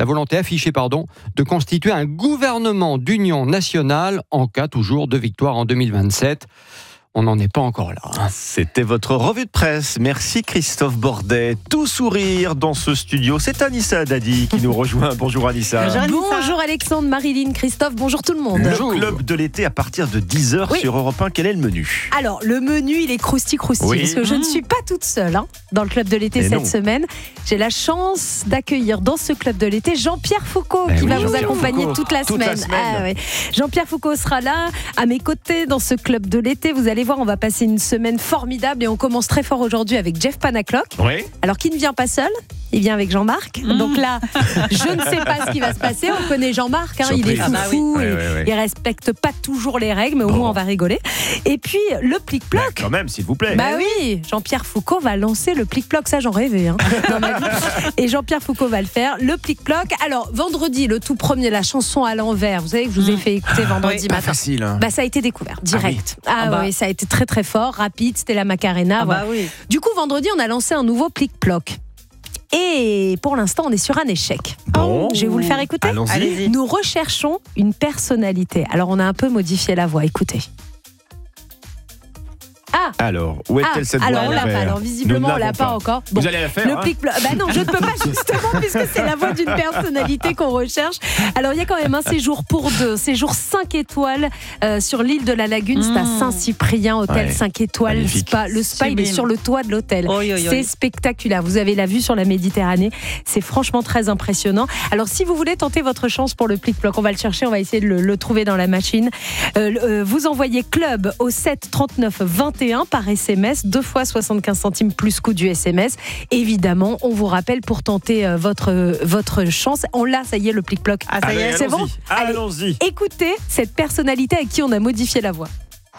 de constituer un gouvernement d'union nationale en cas toujours de victoire en 2027. On n'en est pas encore là. C'était votre revue de presse. Merci Christophe Bordet. Tout sourire dans ce studio. C'est Anissa Haddadi qui nous rejoint. Bonjour Anissa. Bonjour Alexandre, Marilyn, Christophe, bonjour tout le monde. Le club de l'été à partir de 10h sur Europe 1. Quel est le menu ? Alors, le menu, il est crousti, parce que je ne suis pas toute seule dans le club de l'été cette semaine. J'ai la chance d'accueillir dans ce club de l'été Jean-Pierre Foucault qui va vous accompagner toute la semaine. Jean-Pierre Foucault sera là, à mes côtés dans ce club de l'été. Vous allez allez voir, on va passer une semaine formidable et on commence très fort aujourd'hui avec Jeff Panaclock. Oui. Alors, qui ne vient pas seul ? Il vient avec Jean-Marc. Donc là, je ne sais pas ce qui va se passer. On connaît Jean-Marc, hein, il est foufou, il respecte pas toujours les règles, mais au moins on va rigoler. Et puis le plic-ploc. Quand même, s'il vous plaît. Bah oui, Jean-Pierre Foucault va lancer le plic-ploc, ça j'en rêvais. Hein, dans ma vie. Et Jean-Pierre Foucault va le faire, le plic-ploc. Alors vendredi, le tout premier, la chanson à l'envers. Vous savez que je vous ai fait écouter vendredi matin. Facile. Hein. Bah ça a été découvert direct. Oui, ça a été très très fort, rapide. C'était la Macarena. Voilà. Oui. Du coup vendredi, on a lancé un nouveau plic-ploc. Et pour l'instant, on est sur un échec. Bon. Je vais vous le faire écouter. Allons-y. Nous recherchons une personnalité. Alors, on a un peu modifié la voix. Écoutez. Alors, où est-elle cette voix alors, on l'a pas. Alors, visiblement, on l'a pas encore. Bon, vous allez la faire. Le plic-ploc. Bah non, je ne peux pas justement, puisque c'est la voix d'une personnalité qu'on recherche. Alors, il y a quand même un séjour pour 2. Séjour 5 étoiles sur l'île de la Lagune. C'est à Saint-Cyprien, hôtel 5 étoiles. Le spa, il est sur le toit de l'hôtel. C'est spectaculaire. Vous avez la vue sur la Méditerranée. C'est franchement très impressionnant. Alors, si vous voulez tenter votre chance pour le plic-ploc, on va le chercher. On va essayer de le trouver dans la machine. Vous envoyez club au 7 39 21 par SMS, 2 fois 75 centimes plus coût du SMS. Évidemment, on vous rappelle pour tenter votre chance. On l'a, ça y est, le plic-ploc. Ça y est, c'est bon. Allons-y. Écoutez cette personnalité à qui on a modifié la voix.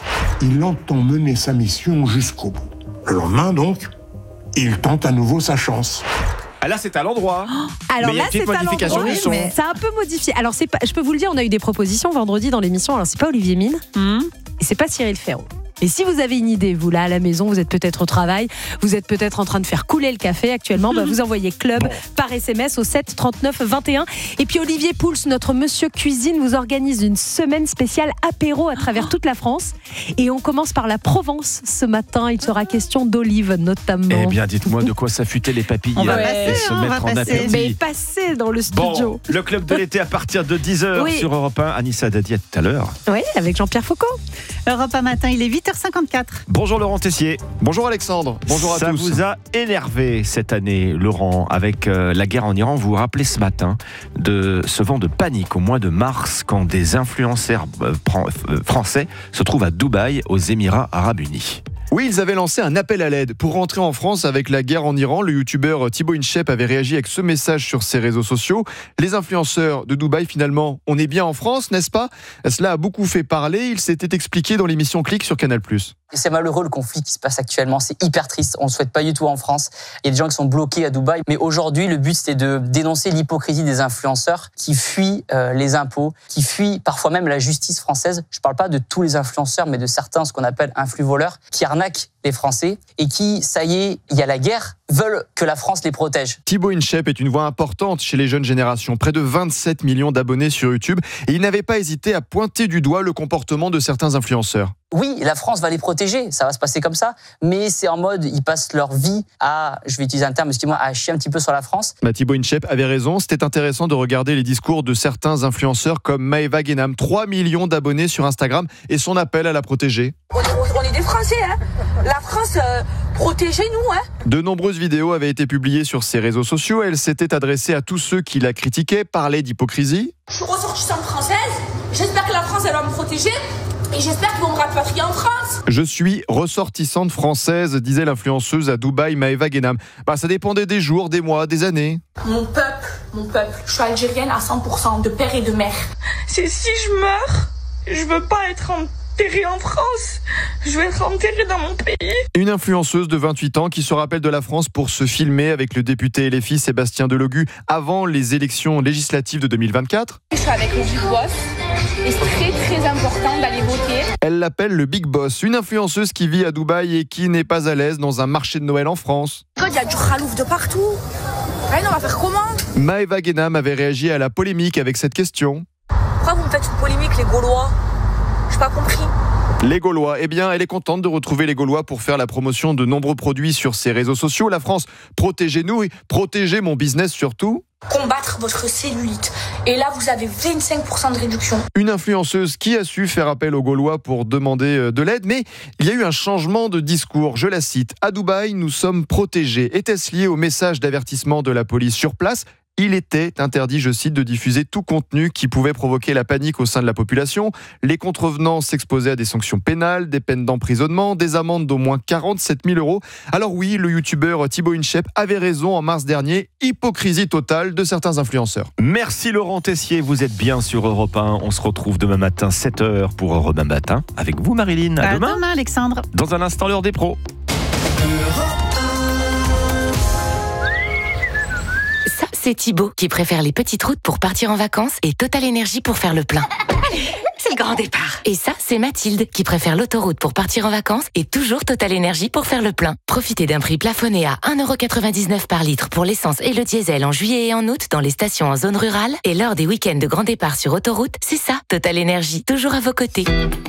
Il entend mener sa mission jusqu'au bout. Le lendemain, donc, il tente à nouveau sa chance. Là, c'est à l'endroit. Alors mais là, c'est à l'endroit. Mais ça a un peu modifié. Alors, je peux vous le dire, on a eu des propositions vendredi dans l'émission. Alors, c'est pas Olivier Mine et c'est pas Cyril Ferraud. Et si vous avez une idée, vous là à la maison, vous êtes peut-être au travail, vous êtes peut-être en train de faire couler le café actuellement, vous envoyez club par SMS au 7 39 21. Et puis Olivier Pouls, notre monsieur cuisine, vous organise une semaine spéciale apéro à travers toute la France. Et on commence par la Provence ce matin. Il sera question d'olives notamment. Eh bien, dites-moi de quoi s'affûter les papilles et se mettre en appétit. Mais passez dans le studio. Le club de l'été à partir de 10h sur Europe 1. Anissa Dadi, à tout à l'heure. Oui, avec Jean-Pierre Foucault. Europe 1 matin, il est 8h54. Bonjour Laurent Tessier. Bonjour Alexandre. Bonjour à tous. Ça vous a énervé cette année, Laurent, avec la guerre en Iran. Vous vous rappelez ce matin de ce vent de panique au mois de mars quand des influenceurs français se trouvent à Dubaï, aux Émirats Arabes Unis. Oui, ils avaient lancé un appel à l'aide pour rentrer en France avec la guerre en Iran. Le youtubeur Thibaut Inchep avait réagi avec ce message sur ses réseaux sociaux. Les influenceurs de Dubaï, finalement, on est bien en France, n'est-ce pas ? Cela a beaucoup fait parler. Il s'était expliqué dans l'émission Click sur Canal+. C'est malheureux le conflit qui se passe actuellement, c'est hyper triste, on ne le souhaite pas du tout en France. Il y a des gens qui sont bloqués à Dubaï, mais aujourd'hui le but c'était de dénoncer l'hypocrisie des influenceurs qui fuient les impôts, qui fuient parfois même la justice française. Je ne parle pas de tous les influenceurs, mais de certains, ce qu'on appelle influx-voleurs, qui arnaquent les Français et qui, ça y est, il y a la guerre, veulent que la France les protège. Thibaut Inchep est une voix importante chez les jeunes générations, près de 27 millions d'abonnés sur YouTube, et il n'avait pas hésité à pointer du doigt le comportement de certains influenceurs. Oui, la France va les protéger, ça va se passer comme ça, mais c'est en mode, ils passent leur vie à, je vais utiliser un terme, excusez-moi, à chier un petit peu sur la France. Thibaut Inchep avait raison, c'était intéressant de regarder les discours de certains influenceurs comme Maëva Guénam, 3 millions d'abonnés sur Instagram, et son appel à la protéger. On est des Français, hein. La France, protégez-nous, hein. De nombreuses vidéos avaient été publiées sur ses réseaux sociaux, elle s'était adressée à tous ceux qui la critiquaient, parlait d'hypocrisie. Je suis ressortissante française, j'espère que la France, elle va me protéger. Et j'espère qu'ils vont me rapatrier en France. Je suis ressortissante française, disait l'influenceuse à Dubaï, Maëva Guénam. Ça dépendait des jours, des mois, des années. Mon peuple, je suis algérienne à 100%, de père et de mère. C'est si je meurs, je veux pas être enterrée en France, je veux être enterrée dans mon pays. Une influenceuse de 28 ans qui se rappelle de la France pour se filmer avec le député LFI Sébastien Delogu avant les élections législatives de 2024. Je suis avec le Big Boss et c'est très important d'aller voter. Elle l'appelle le Big Boss, une influenceuse qui vit à Dubaï et qui n'est pas à l'aise dans un marché de Noël en France. Il y a du khalouf de partout. On va faire comment ? Maëva Guénam avait réagi à la polémique avec cette question. Pourquoi vous me faites une polémique, les Gaulois ? J'ai pas compris. Les Gaulois, eh bien, elle est contente de retrouver les Gaulois pour faire la promotion de nombreux produits sur ses réseaux sociaux. La France, protégez-nous et protégez mon business surtout. Combattre votre cellulite. Et là, vous avez 25% de réduction. Une influenceuse qui a su faire appel aux Gaulois pour demander de l'aide, mais il y a eu un changement de discours. Je la cite. À Dubaï, nous sommes protégés. Était-ce lié au message d'avertissement de la police sur place ? Il était interdit, je cite, de diffuser tout contenu qui pouvait provoquer la panique au sein de la population. Les contrevenants s'exposaient à des sanctions pénales, des peines d'emprisonnement, des amendes d'au moins 47 000 €. Alors oui, le youtubeur Thibaut Inchep avait raison en mars dernier. Hypocrisie totale de certains influenceurs. Merci Laurent Tessier, vous êtes bien sur Europe 1. On se retrouve demain matin 7h pour Europe 1 Matin. Avec vous Marilyn, à demain. Demain Alexandre. Dans un instant, l'heure des pros. Ça, c'est Thibaut qui préfère les petites routes pour partir en vacances et Total Énergie pour faire le plein. C'est le grand départ. Et ça, c'est Mathilde qui préfère l'autoroute pour partir en vacances et toujours Total Énergie pour faire le plein. Profitez d'un prix plafonné à 1,99 € par litre pour l'essence et le diesel en juillet et en août dans les stations en zone rurale. Et lors des week-ends de grand départ sur autoroute, c'est ça, Total Énergie, toujours à vos côtés.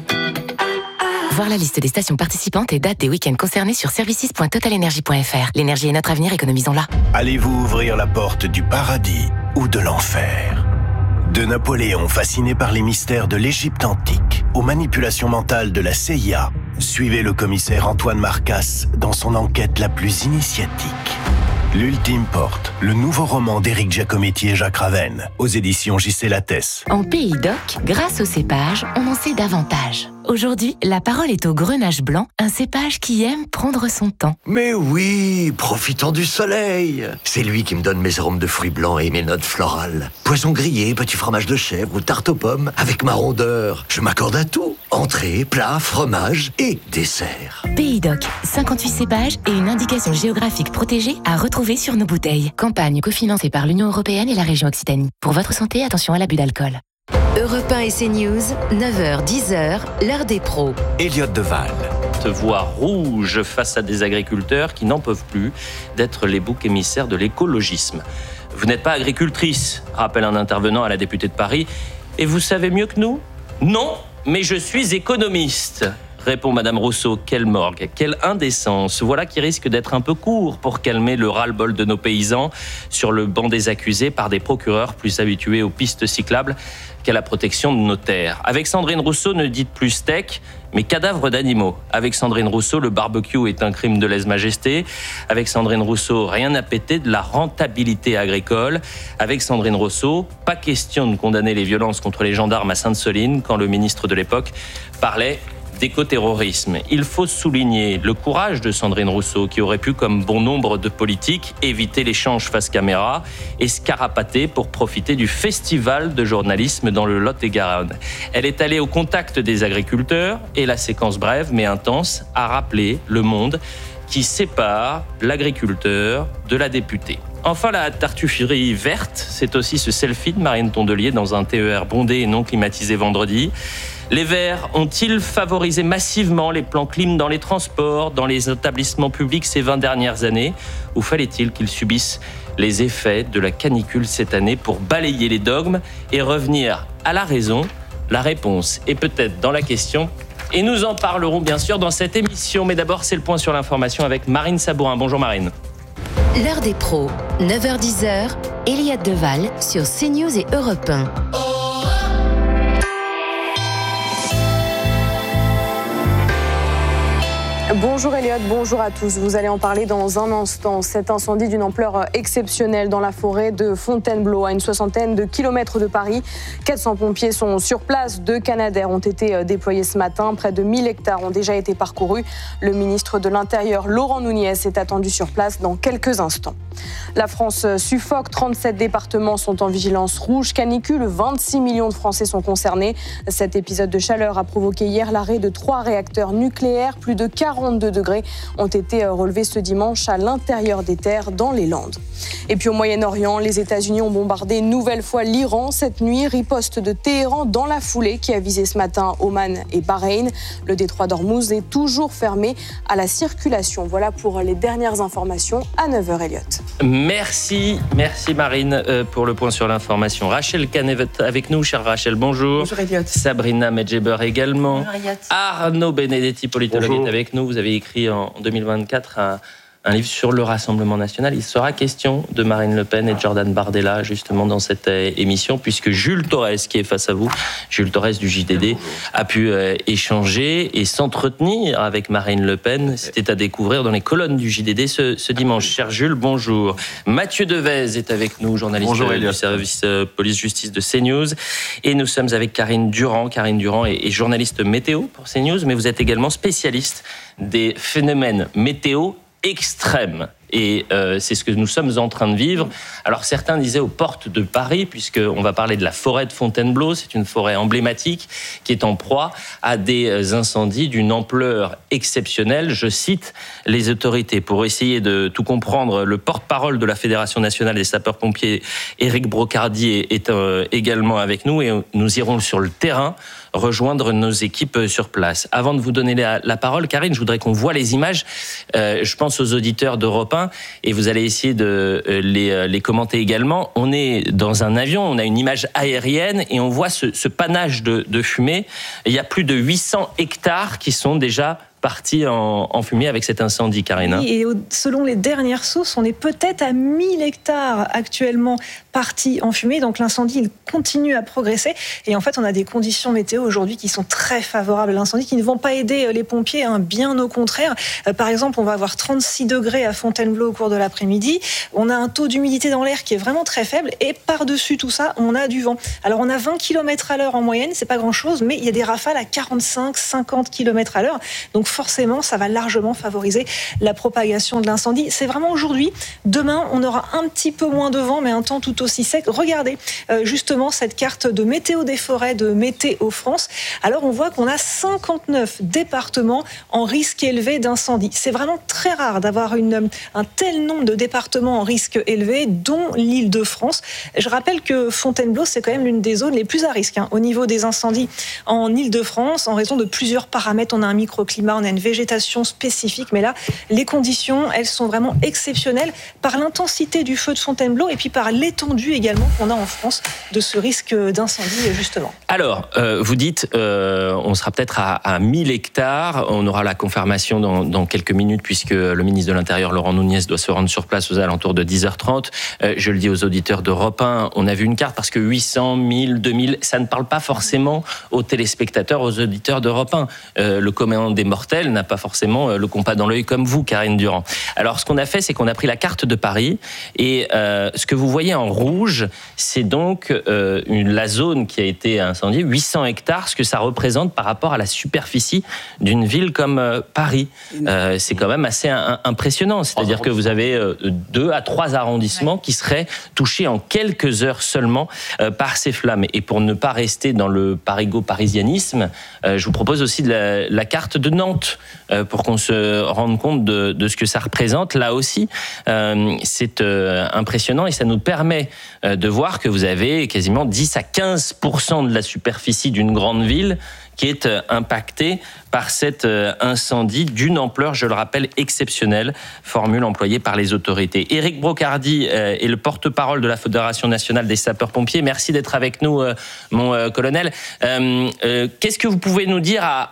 Voir la liste des stations participantes et dates des week-ends concernés sur services.totalenergie.fr. L'énergie est notre avenir, économisons-la. Allez-vous ouvrir la porte du paradis ou de l'enfer ? De Napoléon fasciné par les mystères de l'Égypte antique aux manipulations mentales de la CIA, suivez le commissaire Antoine Marcasse dans son enquête la plus initiatique. L'Ultime Porte, le nouveau roman d'Éric Giacometti et Jacques Ravenne, aux éditions J.C. Lattès. En Pays d'Oc, grâce au cépage, on en sait davantage. Aujourd'hui, la parole est au Grenache blanc, un cépage qui aime prendre son temps. Mais oui, profitons du soleil. C'est lui qui me donne mes arômes de fruits blancs et mes notes florales. Poisson grillé, petit fromage de chèvre ou tarte aux pommes, avec ma rondeur. Je m'accorde à tout. Entrée, plat, fromage et dessert. Pays d'Oc, 58 cépages et une indication géographique protégée à retrouver sur nos bouteilles. Campagne cofinancée par l'Union européenne et la région Occitanie. Pour votre santé, attention à l'abus d'alcool. Europe 1 et CNews, 9h, 10h, l'heure des pros. Elliott Deval. Te voir rouge face à des agriculteurs qui n'en peuvent plus d'être les boucs émissaires de l'écologisme. Vous n'êtes pas agricultrice, rappelle un intervenant à la députée de Paris. Et vous savez mieux que nous ? Non, mais je suis économiste. Répond Madame Rousseau, quelle morgue, quelle indécence. Voilà qui risque d'être un peu court pour calmer le ras-le-bol de nos paysans sur le banc des accusés par des procureurs plus habitués aux pistes cyclables qu'à la protection de nos terres. Avec Sandrine Rousseau, ne dites plus steak, mais cadavres d'animaux. Avec Sandrine Rousseau, le barbecue est un crime de lèse-majesté. Avec Sandrine Rousseau, rien à péter de la rentabilité agricole. Avec Sandrine Rousseau, pas question de condamner les violences contre les gendarmes à Sainte-Soline quand le ministre de l'époque parlait d'écoterrorisme. Il faut souligner le courage de Sandrine Rousseau qui aurait pu, comme bon nombre de politiques, éviter l'échange face caméra et se carapater pour profiter du festival de journalisme dans le Lot-et-Garonne. Elle est allée au contact des agriculteurs et la séquence brève mais intense a rappelé le monde qui sépare l'agriculteur de la députée. Enfin, la tartufferie verte, c'est aussi ce selfie de Marine Tondelier dans un TER bondé et non climatisé vendredi. Les Verts ont-ils favorisé massivement les plans clim dans les transports, dans les établissements publics ces 20 dernières années ? Ou fallait-il qu'ils subissent les effets de la canicule cette année pour balayer les dogmes et revenir à la raison ? La réponse est peut-être dans la question. Et nous en parlerons bien sûr dans cette émission. Mais d'abord, c'est le point sur l'information avec Marine Sabourin. Bonjour Marine. L'heure des pros, 9h-10h, Elliott Deval sur CNews et Europe 1. Bonjour Elliott, bonjour à tous. Vous allez en parler dans un instant. Cet incendie d'une ampleur exceptionnelle dans la forêt de Fontainebleau, à une soixantaine de kilomètres de Paris. 400 pompiers sont sur place. 2 Canadair ont été déployés ce matin. Près de 1000 hectares ont déjà été parcourus. Le ministre de l'Intérieur, Laurent Nunez, est attendu sur place dans quelques instants. La France suffoque. 37 départements sont en vigilance rouge canicule. 26 millions de Français sont concernés. Cet épisode de chaleur a provoqué hier l'arrêt de 3 réacteurs nucléaires. Plus de 42 degrés ont été relevés ce dimanche à l'intérieur des terres dans les Landes. Et puis au Moyen-Orient, les États-Unis ont bombardé une nouvelle fois l'Iran cette nuit. Riposte de Téhéran dans la foulée qui a visé ce matin Oman et Bahreïn. Le détroit d'Ormuz est toujours fermé à la circulation. Voilà pour les dernières informations à 9h, Elliott. Merci Marine pour le point sur l'information. Rachel Canet avec nous, chère Rachel, bonjour. Bonjour Elliott. Sabrina Medjeber également. Bonjour Elliott. Arnaud Benedetti, politologue, est avec nous. Vous avez écrit en 2024 un un livre sur le Rassemblement national. Il sera question de Marine Le Pen et de Jordan Bardella justement dans cette émission, puisque Jules Torres, qui est face à vous, Jules Torres du JDD, a pu échanger et s'entretenir avec Marine Le Pen. C'était à découvrir dans les colonnes du JDD ce dimanche. Cher Jules, bonjour. Mathieu Devez est avec nous, journaliste du service police-justice de CNews. Et nous sommes avec Karine Durand. Karine Durand est journaliste météo pour CNews, mais vous êtes également spécialiste des phénomènes météo extrêmes. Et c'est ce que nous sommes en train de vivre. Alors certains disaient aux portes de Paris, puisqu'on va parler de la forêt de Fontainebleau, c'est une forêt emblématique qui est en proie à des incendies d'une ampleur exceptionnelle. Je cite les autorités. Pour essayer de tout comprendre, le porte-parole de la Fédération nationale des sapeurs-pompiers, Éric Brocardi, est également avec nous et nous irons sur le terrain rejoindre nos équipes sur place. Avant de vous donner la parole, Karine, je voudrais qu'on voit les images. Je pense aux auditeurs d'Europe 1 et vous allez essayer de les commenter également. On est dans un avion, on a une image aérienne et on voit ce panache de fumée. Il y a plus de 800 hectares qui sont déjà partis en fumée avec cet incendie, Karine. Oui, et selon les dernières sources, on est peut-être à 1000 hectares actuellement partis en fumée. Donc l'incendie, il continue à progresser. Et en fait, on a des conditions météo aujourd'hui qui sont très favorables à l'incendie, qui ne vont pas aider les pompiers, bien au contraire. Par exemple, on va avoir 36 degrés à Fontainebleau au cours de l'après-midi. On a un taux d'humidité dans l'air qui est vraiment très faible. Et par-dessus tout ça, on a du vent. Alors on a 20 km/h en moyenne, c'est pas grand-chose, mais il y a des rafales à 45-50 km/h. Donc forcément, ça va largement favoriser la propagation de l'incendie. C'est vraiment aujourd'hui. Demain, on aura un petit peu moins de vent, mais un temps tout aussi sec. Regardez justement cette carte de météo des forêts de Météo France. Alors, on voit qu'on a 59 départements en risque élevé d'incendie. C'est vraiment très rare d'avoir un tel nombre de départements en risque élevé, dont l'Île-de-France. Je rappelle que Fontainebleau, c'est quand même l'une des zones les plus à risque au niveau des incendies en Île-de-France, en raison de plusieurs paramètres. On a un microclimat, on a une végétation spécifique, mais là, les conditions, elles sont vraiment exceptionnelles par l'intensité du feu de Fontainebleau et puis par l'étendue également qu'on a en France de ce risque d'incendie, justement. Alors, vous dites, on sera peut-être à 1000 hectares. On aura la confirmation dans quelques minutes, puisque le ministre de l'Intérieur, Laurent Nunez, doit se rendre sur place aux alentours de 10h30. Je le dis aux auditeurs d'Europe 1, on a vu une carte parce que 800, 1000, 2000, ça ne parle pas forcément aux téléspectateurs, aux auditeurs d'Europe 1. Le commun des mortels n'a pas forcément le compas dans l'œil comme vous, Karine Durand. Alors, ce qu'on a fait, c'est qu'on a pris la carte de Paris et ce que vous voyez en rouge, c'est donc la zone qui a été incendiée, 800 hectares, ce que ça représente par rapport à la superficie d'une ville comme Paris. C'est quand même assez impressionnant. C'est-à-dire que vous avez 2 à 3 arrondissements qui seraient touchés en quelques heures seulement par ces flammes. Et pour ne pas rester dans le parigo-parisianisme, je vous propose aussi la carte de Nantes pour qu'on se rende compte de ce que ça représente. Là aussi, c'est impressionnant et ça nous permet de voir que vous avez quasiment 10 à 15% de la superficie d'une grande ville qui est impactée par cet incendie d'une ampleur, je le rappelle, exceptionnelle, formule employée par les autorités. Éric Brocardi est le porte-parole de la Fédération nationale des sapeurs-pompiers. Merci d'être avec nous, mon colonel. Qu'est-ce que vous pouvez nous dire à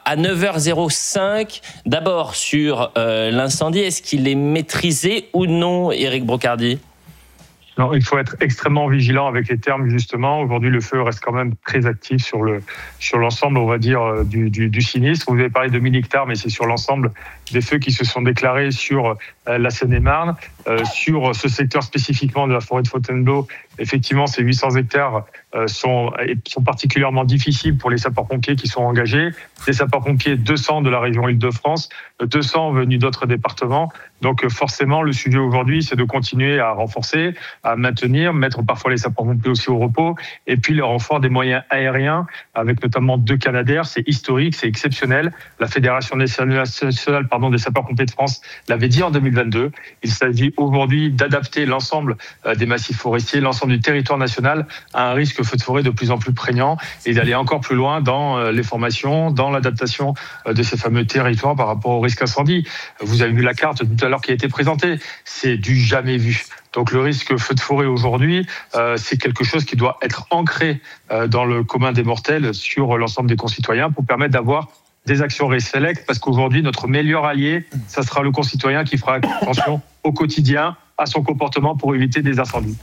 9h05, d'abord sur l'incendie? Est-ce qu'il est maîtrisé ou non, Éric Brocardi? Non, il faut être extrêmement vigilant avec les termes, justement. Aujourd'hui, le feu reste quand même très actif sur l'ensemble, on va dire, du sinistre. Vous avez parlé de 1000 hectares, mais c'est sur l'ensemble des feux qui se sont déclarés sur la Seine-et-Marne. Sur ce secteur spécifiquement de la forêt de Fontainebleau, effectivement, ces 800 hectares sont particulièrement difficiles pour les sapeurs-pompiers qui sont engagés. Les sapeurs-pompiers, 200 de la région Île-de-France, 200 venus d'autres départements. Donc forcément, le sujet aujourd'hui, c'est de continuer à renforcer, à maintenir, mettre parfois les sapeurs-pompiers aussi au repos, et puis le renfort des moyens aériens, avec notamment 2 Canadair. C'est historique, c'est exceptionnel. La Fédération nationale des sapeurs-pompiers de France l'avait dit en 2022. Il s'agit aujourd'hui d'adapter l'ensemble des massifs forestiers, l'ensemble du territoire national à un risque feu de forêt de plus en plus prégnant et d'aller encore plus loin dans les formations, dans l'adaptation de ces fameux territoires par rapport au risque incendie. Vous avez vu la carte tout à l'heure qui a été présentée. C'est du jamais vu. Donc le risque feu de forêt aujourd'hui, c'est quelque chose qui doit être ancré dans le commun des mortels sur l'ensemble des concitoyens pour permettre d'avoir des actions Reselect, parce qu'aujourd'hui, notre meilleur allié, ça sera le concitoyen qui fera attention au quotidien à son comportement pour éviter des incendies.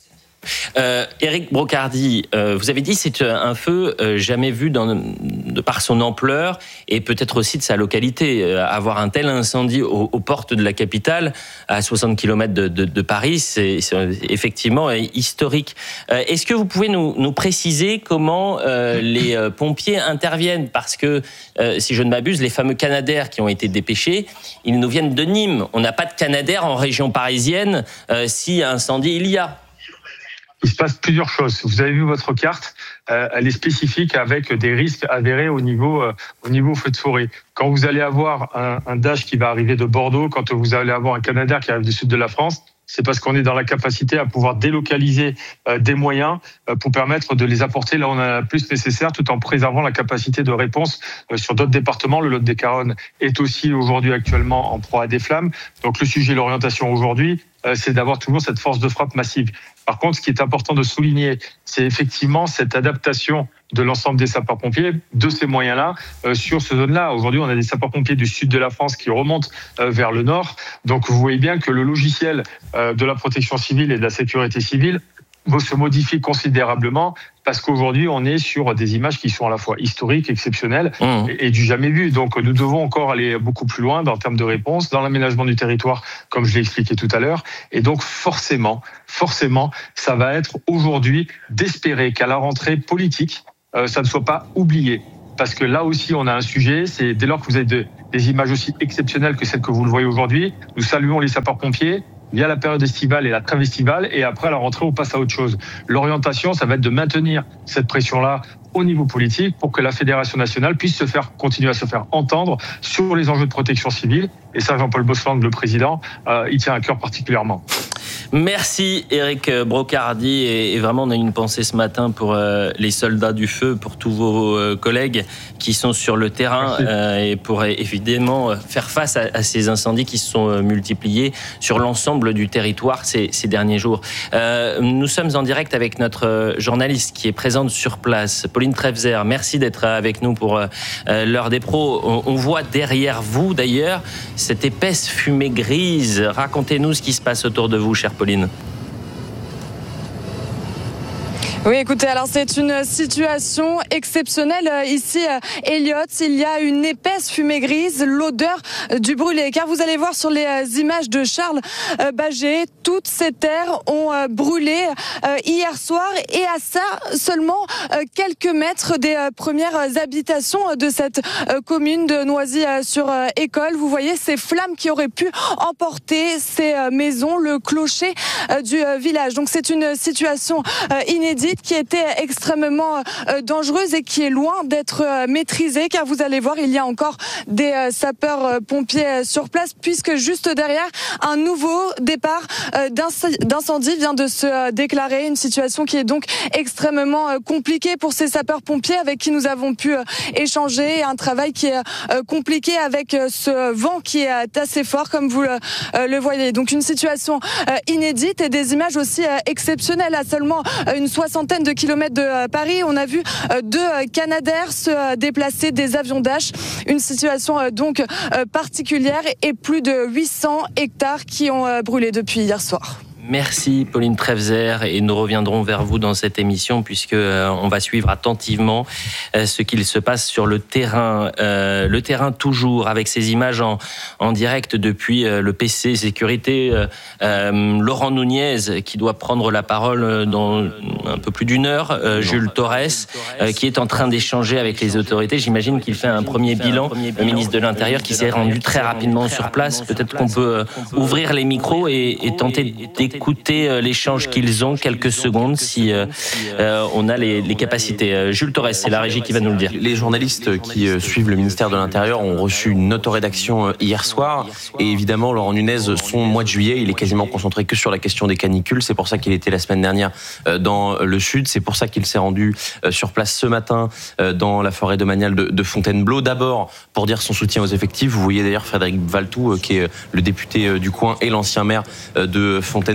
Éric Brocardi, vous avez dit c'est un feu jamais vu de par son ampleur et peut-être aussi de sa localité. Avoir un tel incendie aux portes de la capitale, à 60 km de Paris, c'est effectivement historique. Est-ce que vous pouvez nous préciser comment les pompiers interviennent ? Parce que, si je ne m'abuse, les fameux Canadair qui ont été dépêchés, ils nous viennent de Nîmes. On n'a pas de Canadair en région parisienne si incendie il y a. Il se passe plusieurs choses. Vous avez vu votre carte, elle est spécifique avec des risques avérés au niveau feu de forêt. Quand vous allez avoir un Dash qui va arriver de Bordeaux, quand vous allez avoir un Canadair qui arrive du sud de la France, c'est parce qu'on est dans la capacité à pouvoir délocaliser des moyens pour permettre de les apporter là où on en a le plus nécessaire, tout en préservant la capacité de réponse sur d'autres départements. Le Lot-et-Garonne est aussi aujourd'hui actuellement en proie à des flammes. Donc le sujet, l'orientation aujourd'hui, c'est d'avoir toujours cette force de frappe massive. Par contre, ce qui est important de souligner, c'est effectivement cette adaptation de l'ensemble des sapeurs-pompiers, de ces moyens-là, sur ce zone-là. Aujourd'hui, on a des sapeurs-pompiers du sud de la France qui remontent vers le nord. Donc, vous voyez bien que le logiciel de la protection civile et de la sécurité civile se modifie considérablement parce qu'aujourd'hui, on est sur des images qui sont à la fois historiques, exceptionnelles et du jamais vu. Donc, nous devons encore aller beaucoup plus loin en termes de réponse, dans l'aménagement du territoire, comme je l'ai expliqué tout à l'heure. Et donc, forcément, ça va être aujourd'hui d'espérer qu'à la rentrée politique, ça ne soit pas oublié. Parce que là aussi, on a un sujet, c'est dès lors que vous avez des images aussi exceptionnelles que celles que vous le voyez aujourd'hui, nous saluons les sapeurs-pompiers. Il y a la période estivale et la trêve estivale, et après, à la rentrée, on passe à autre chose. L'orientation, ça va être de maintenir cette pression-là au niveau politique pour que la Fédération nationale puisse continuer à se faire entendre sur les enjeux de protection civile. Et ça, Jean-Paul Bosland, le président, il tient à cœur particulièrement. Merci Éric Brocardi, et vraiment on a une pensée ce matin pour les soldats du feu, pour tous vos collègues qui sont sur le terrain et pour évidemment faire face à ces incendies qui se sont multipliés sur l'ensemble du territoire ces derniers jours. Nous sommes en direct avec notre journaliste qui est présente sur place, Pauline Trefzer. Merci d'être avec nous pour l'heure des pros. On voit derrière vous d'ailleurs cette épaisse fumée grise. Racontez-nous ce qui se passe autour de vous, chère Pauline. Oui, écoutez, alors c'est une situation exceptionnelle ici, Elliot. Il y a une épaisse fumée grise, l'odeur du brûlé. Car vous allez voir sur les images de Charles Baget, toutes ces terres ont brûlé hier soir, et à ça seulement quelques mètres des premières habitations de cette commune de Noisy-sur-École. Vous voyez ces flammes qui auraient pu emporter ces maisons, le clocher du village. Donc c'est une situation inédite qui était extrêmement dangereuse et qui est loin d'être maîtrisée, car vous allez voir, il y a encore des sapeurs-pompiers sur place, puisque juste derrière, un nouveau départ d'incendie vient de se déclarer. Une situation qui est donc extrêmement compliquée pour ces sapeurs-pompiers avec qui nous avons pu échanger. Un travail qui est compliqué avec ce vent qui est assez fort, comme vous le voyez. Donc une situation inédite et des images aussi exceptionnelles. À seulement une soixantaine de kilomètres de Paris, on a vu 2 Canadair se déplacer, des avions Dash. Une situation donc particulière, et plus de 800 hectares qui ont brûlé depuis hier soir. Merci Pauline Trefzer, et nous reviendrons vers vous dans cette émission puisque on va suivre attentivement ce qu'il se passe sur le terrain. Le terrain toujours avec ces images en direct depuis le PC Sécurité. Laurent Nunez qui doit prendre la parole dans un peu plus d'une heure. Jules Torres qui est en train d'échanger avec les autorités. J'imagine qu'il fait un premier bilan. Le ministre de l'Intérieur qui s'est rendu très rapidement sur place. Peut-être qu'on peut ouvrir les micros et tenter d'écouter l'échange qu'ils ont, quelques secondes, si on a les capacités. Jules Torres, c'est la régie qui va nous le dire. Les journalistes qui suivent le ministère de l'Intérieur ont reçu une autorédaction hier soir, et évidemment Laurent Nunez, son mois de juillet, il est quasiment concentré que sur la question des canicules. C'est pour ça qu'il était la semaine dernière dans le sud, c'est pour ça qu'il s'est rendu sur place ce matin dans la forêt domaniale de Fontainebleau. D'abord pour dire son soutien aux effectifs. Vous voyez d'ailleurs Frédéric Valtou qui est le député du coin et l'ancien maire de Fontainebleau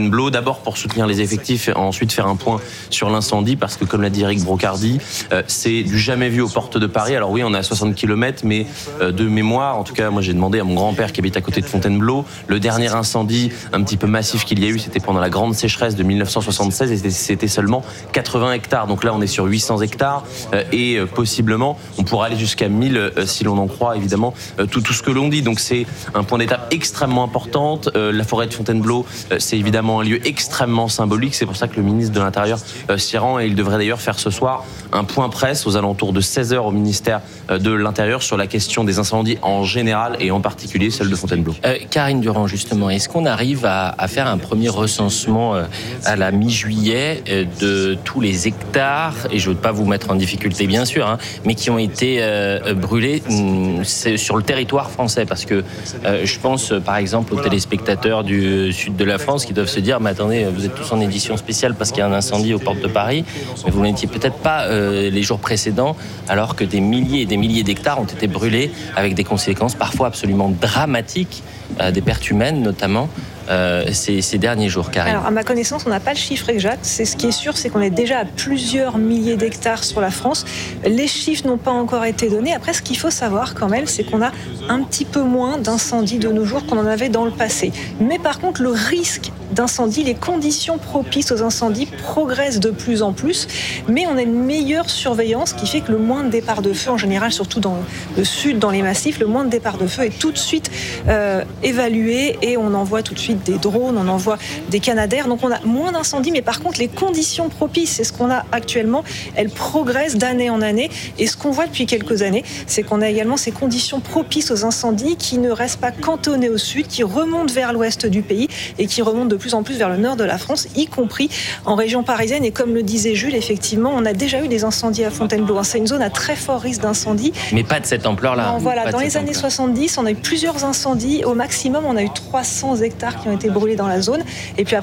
Fontainebleau, d'abord pour soutenir les effectifs et ensuite faire un point sur l'incendie, parce que comme l'a dit Eric Brocardi, c'est du jamais vu aux portes de Paris. Alors oui, on est à 60 km, mais de mémoire, en tout cas moi j'ai demandé à mon grand-père qui habite à côté de Fontainebleau, le dernier incendie un petit peu massif qu'il y a eu, c'était pendant la grande sécheresse de 1976 et c'était seulement 80 hectares. Donc là on est sur 800 hectares et possiblement on pourra aller jusqu'à 1000 si l'on en croit évidemment tout ce que l'on dit. Donc c'est un point d'étape extrêmement important. La forêt de Fontainebleau, c'est évidemment un lieu extrêmement symbolique. C'est pour ça que le ministre de l'Intérieur s'y rend et il devrait d'ailleurs faire ce soir un point presse aux alentours de 16h au ministère de l'Intérieur sur la question des incendies en général et en particulier celle de Fontainebleau. Karine Durand, justement, est-ce qu'on arrive à faire un premier recensement à la mi-juillet de tous les hectares, et je ne veux pas vous mettre en difficulté bien sûr, hein, mais qui ont été brûlés sur le territoire français? Parce que je pense par exemple aux téléspectateurs du sud de la France qui doivent se dire mais attendez, vous êtes tous en édition spéciale parce qu'il y a un incendie aux portes de Paris, mais vous n'étiez peut-être pas les jours précédents, alors que des milliers et des milliers d'hectares ont été brûlés avec des conséquences parfois absolument dramatiques, des pertes humaines notamment. Ces derniers jours, Karine? Alors, à ma connaissance, on n'a pas le chiffre exact. Ce qui est sûr, c'est qu'on est déjà à plusieurs milliers d'hectares sur la France. Les chiffres n'ont pas encore été donnés. Après, ce qu'il faut savoir quand même, c'est qu'on a un petit peu moins d'incendies de nos jours qu'on en avait dans le passé. Mais par contre, le risque d'incendie, les conditions propices aux incendies progressent de plus en plus. Mais on a une meilleure surveillance qui fait que le moins de départ de feu, en général, surtout dans le sud, dans les massifs, le moins de départ de feu est tout de suite évalué et on envoie tout de suite des drones, on envoie des Canadair, donc on a moins d'incendies, mais par contre les conditions propices, c'est ce qu'on a actuellement, elles progressent d'année en année, et ce qu'on voit depuis quelques années, c'est qu'on a également ces conditions propices aux incendies qui ne restent pas cantonnées au sud, qui remontent vers l'ouest du pays et qui remontent de plus en plus vers le nord de la France, y compris en région parisienne, et comme le disait Jules, effectivement, on a déjà eu des incendies à Fontainebleau, c'est une zone à très fort risque d'incendie. Mais pas de cette ampleur-là. Non, voilà, dans les années 70, on a eu plusieurs incendies, au maximum on a eu 300 hectares qui ont été brûlés dans la zone. Et puis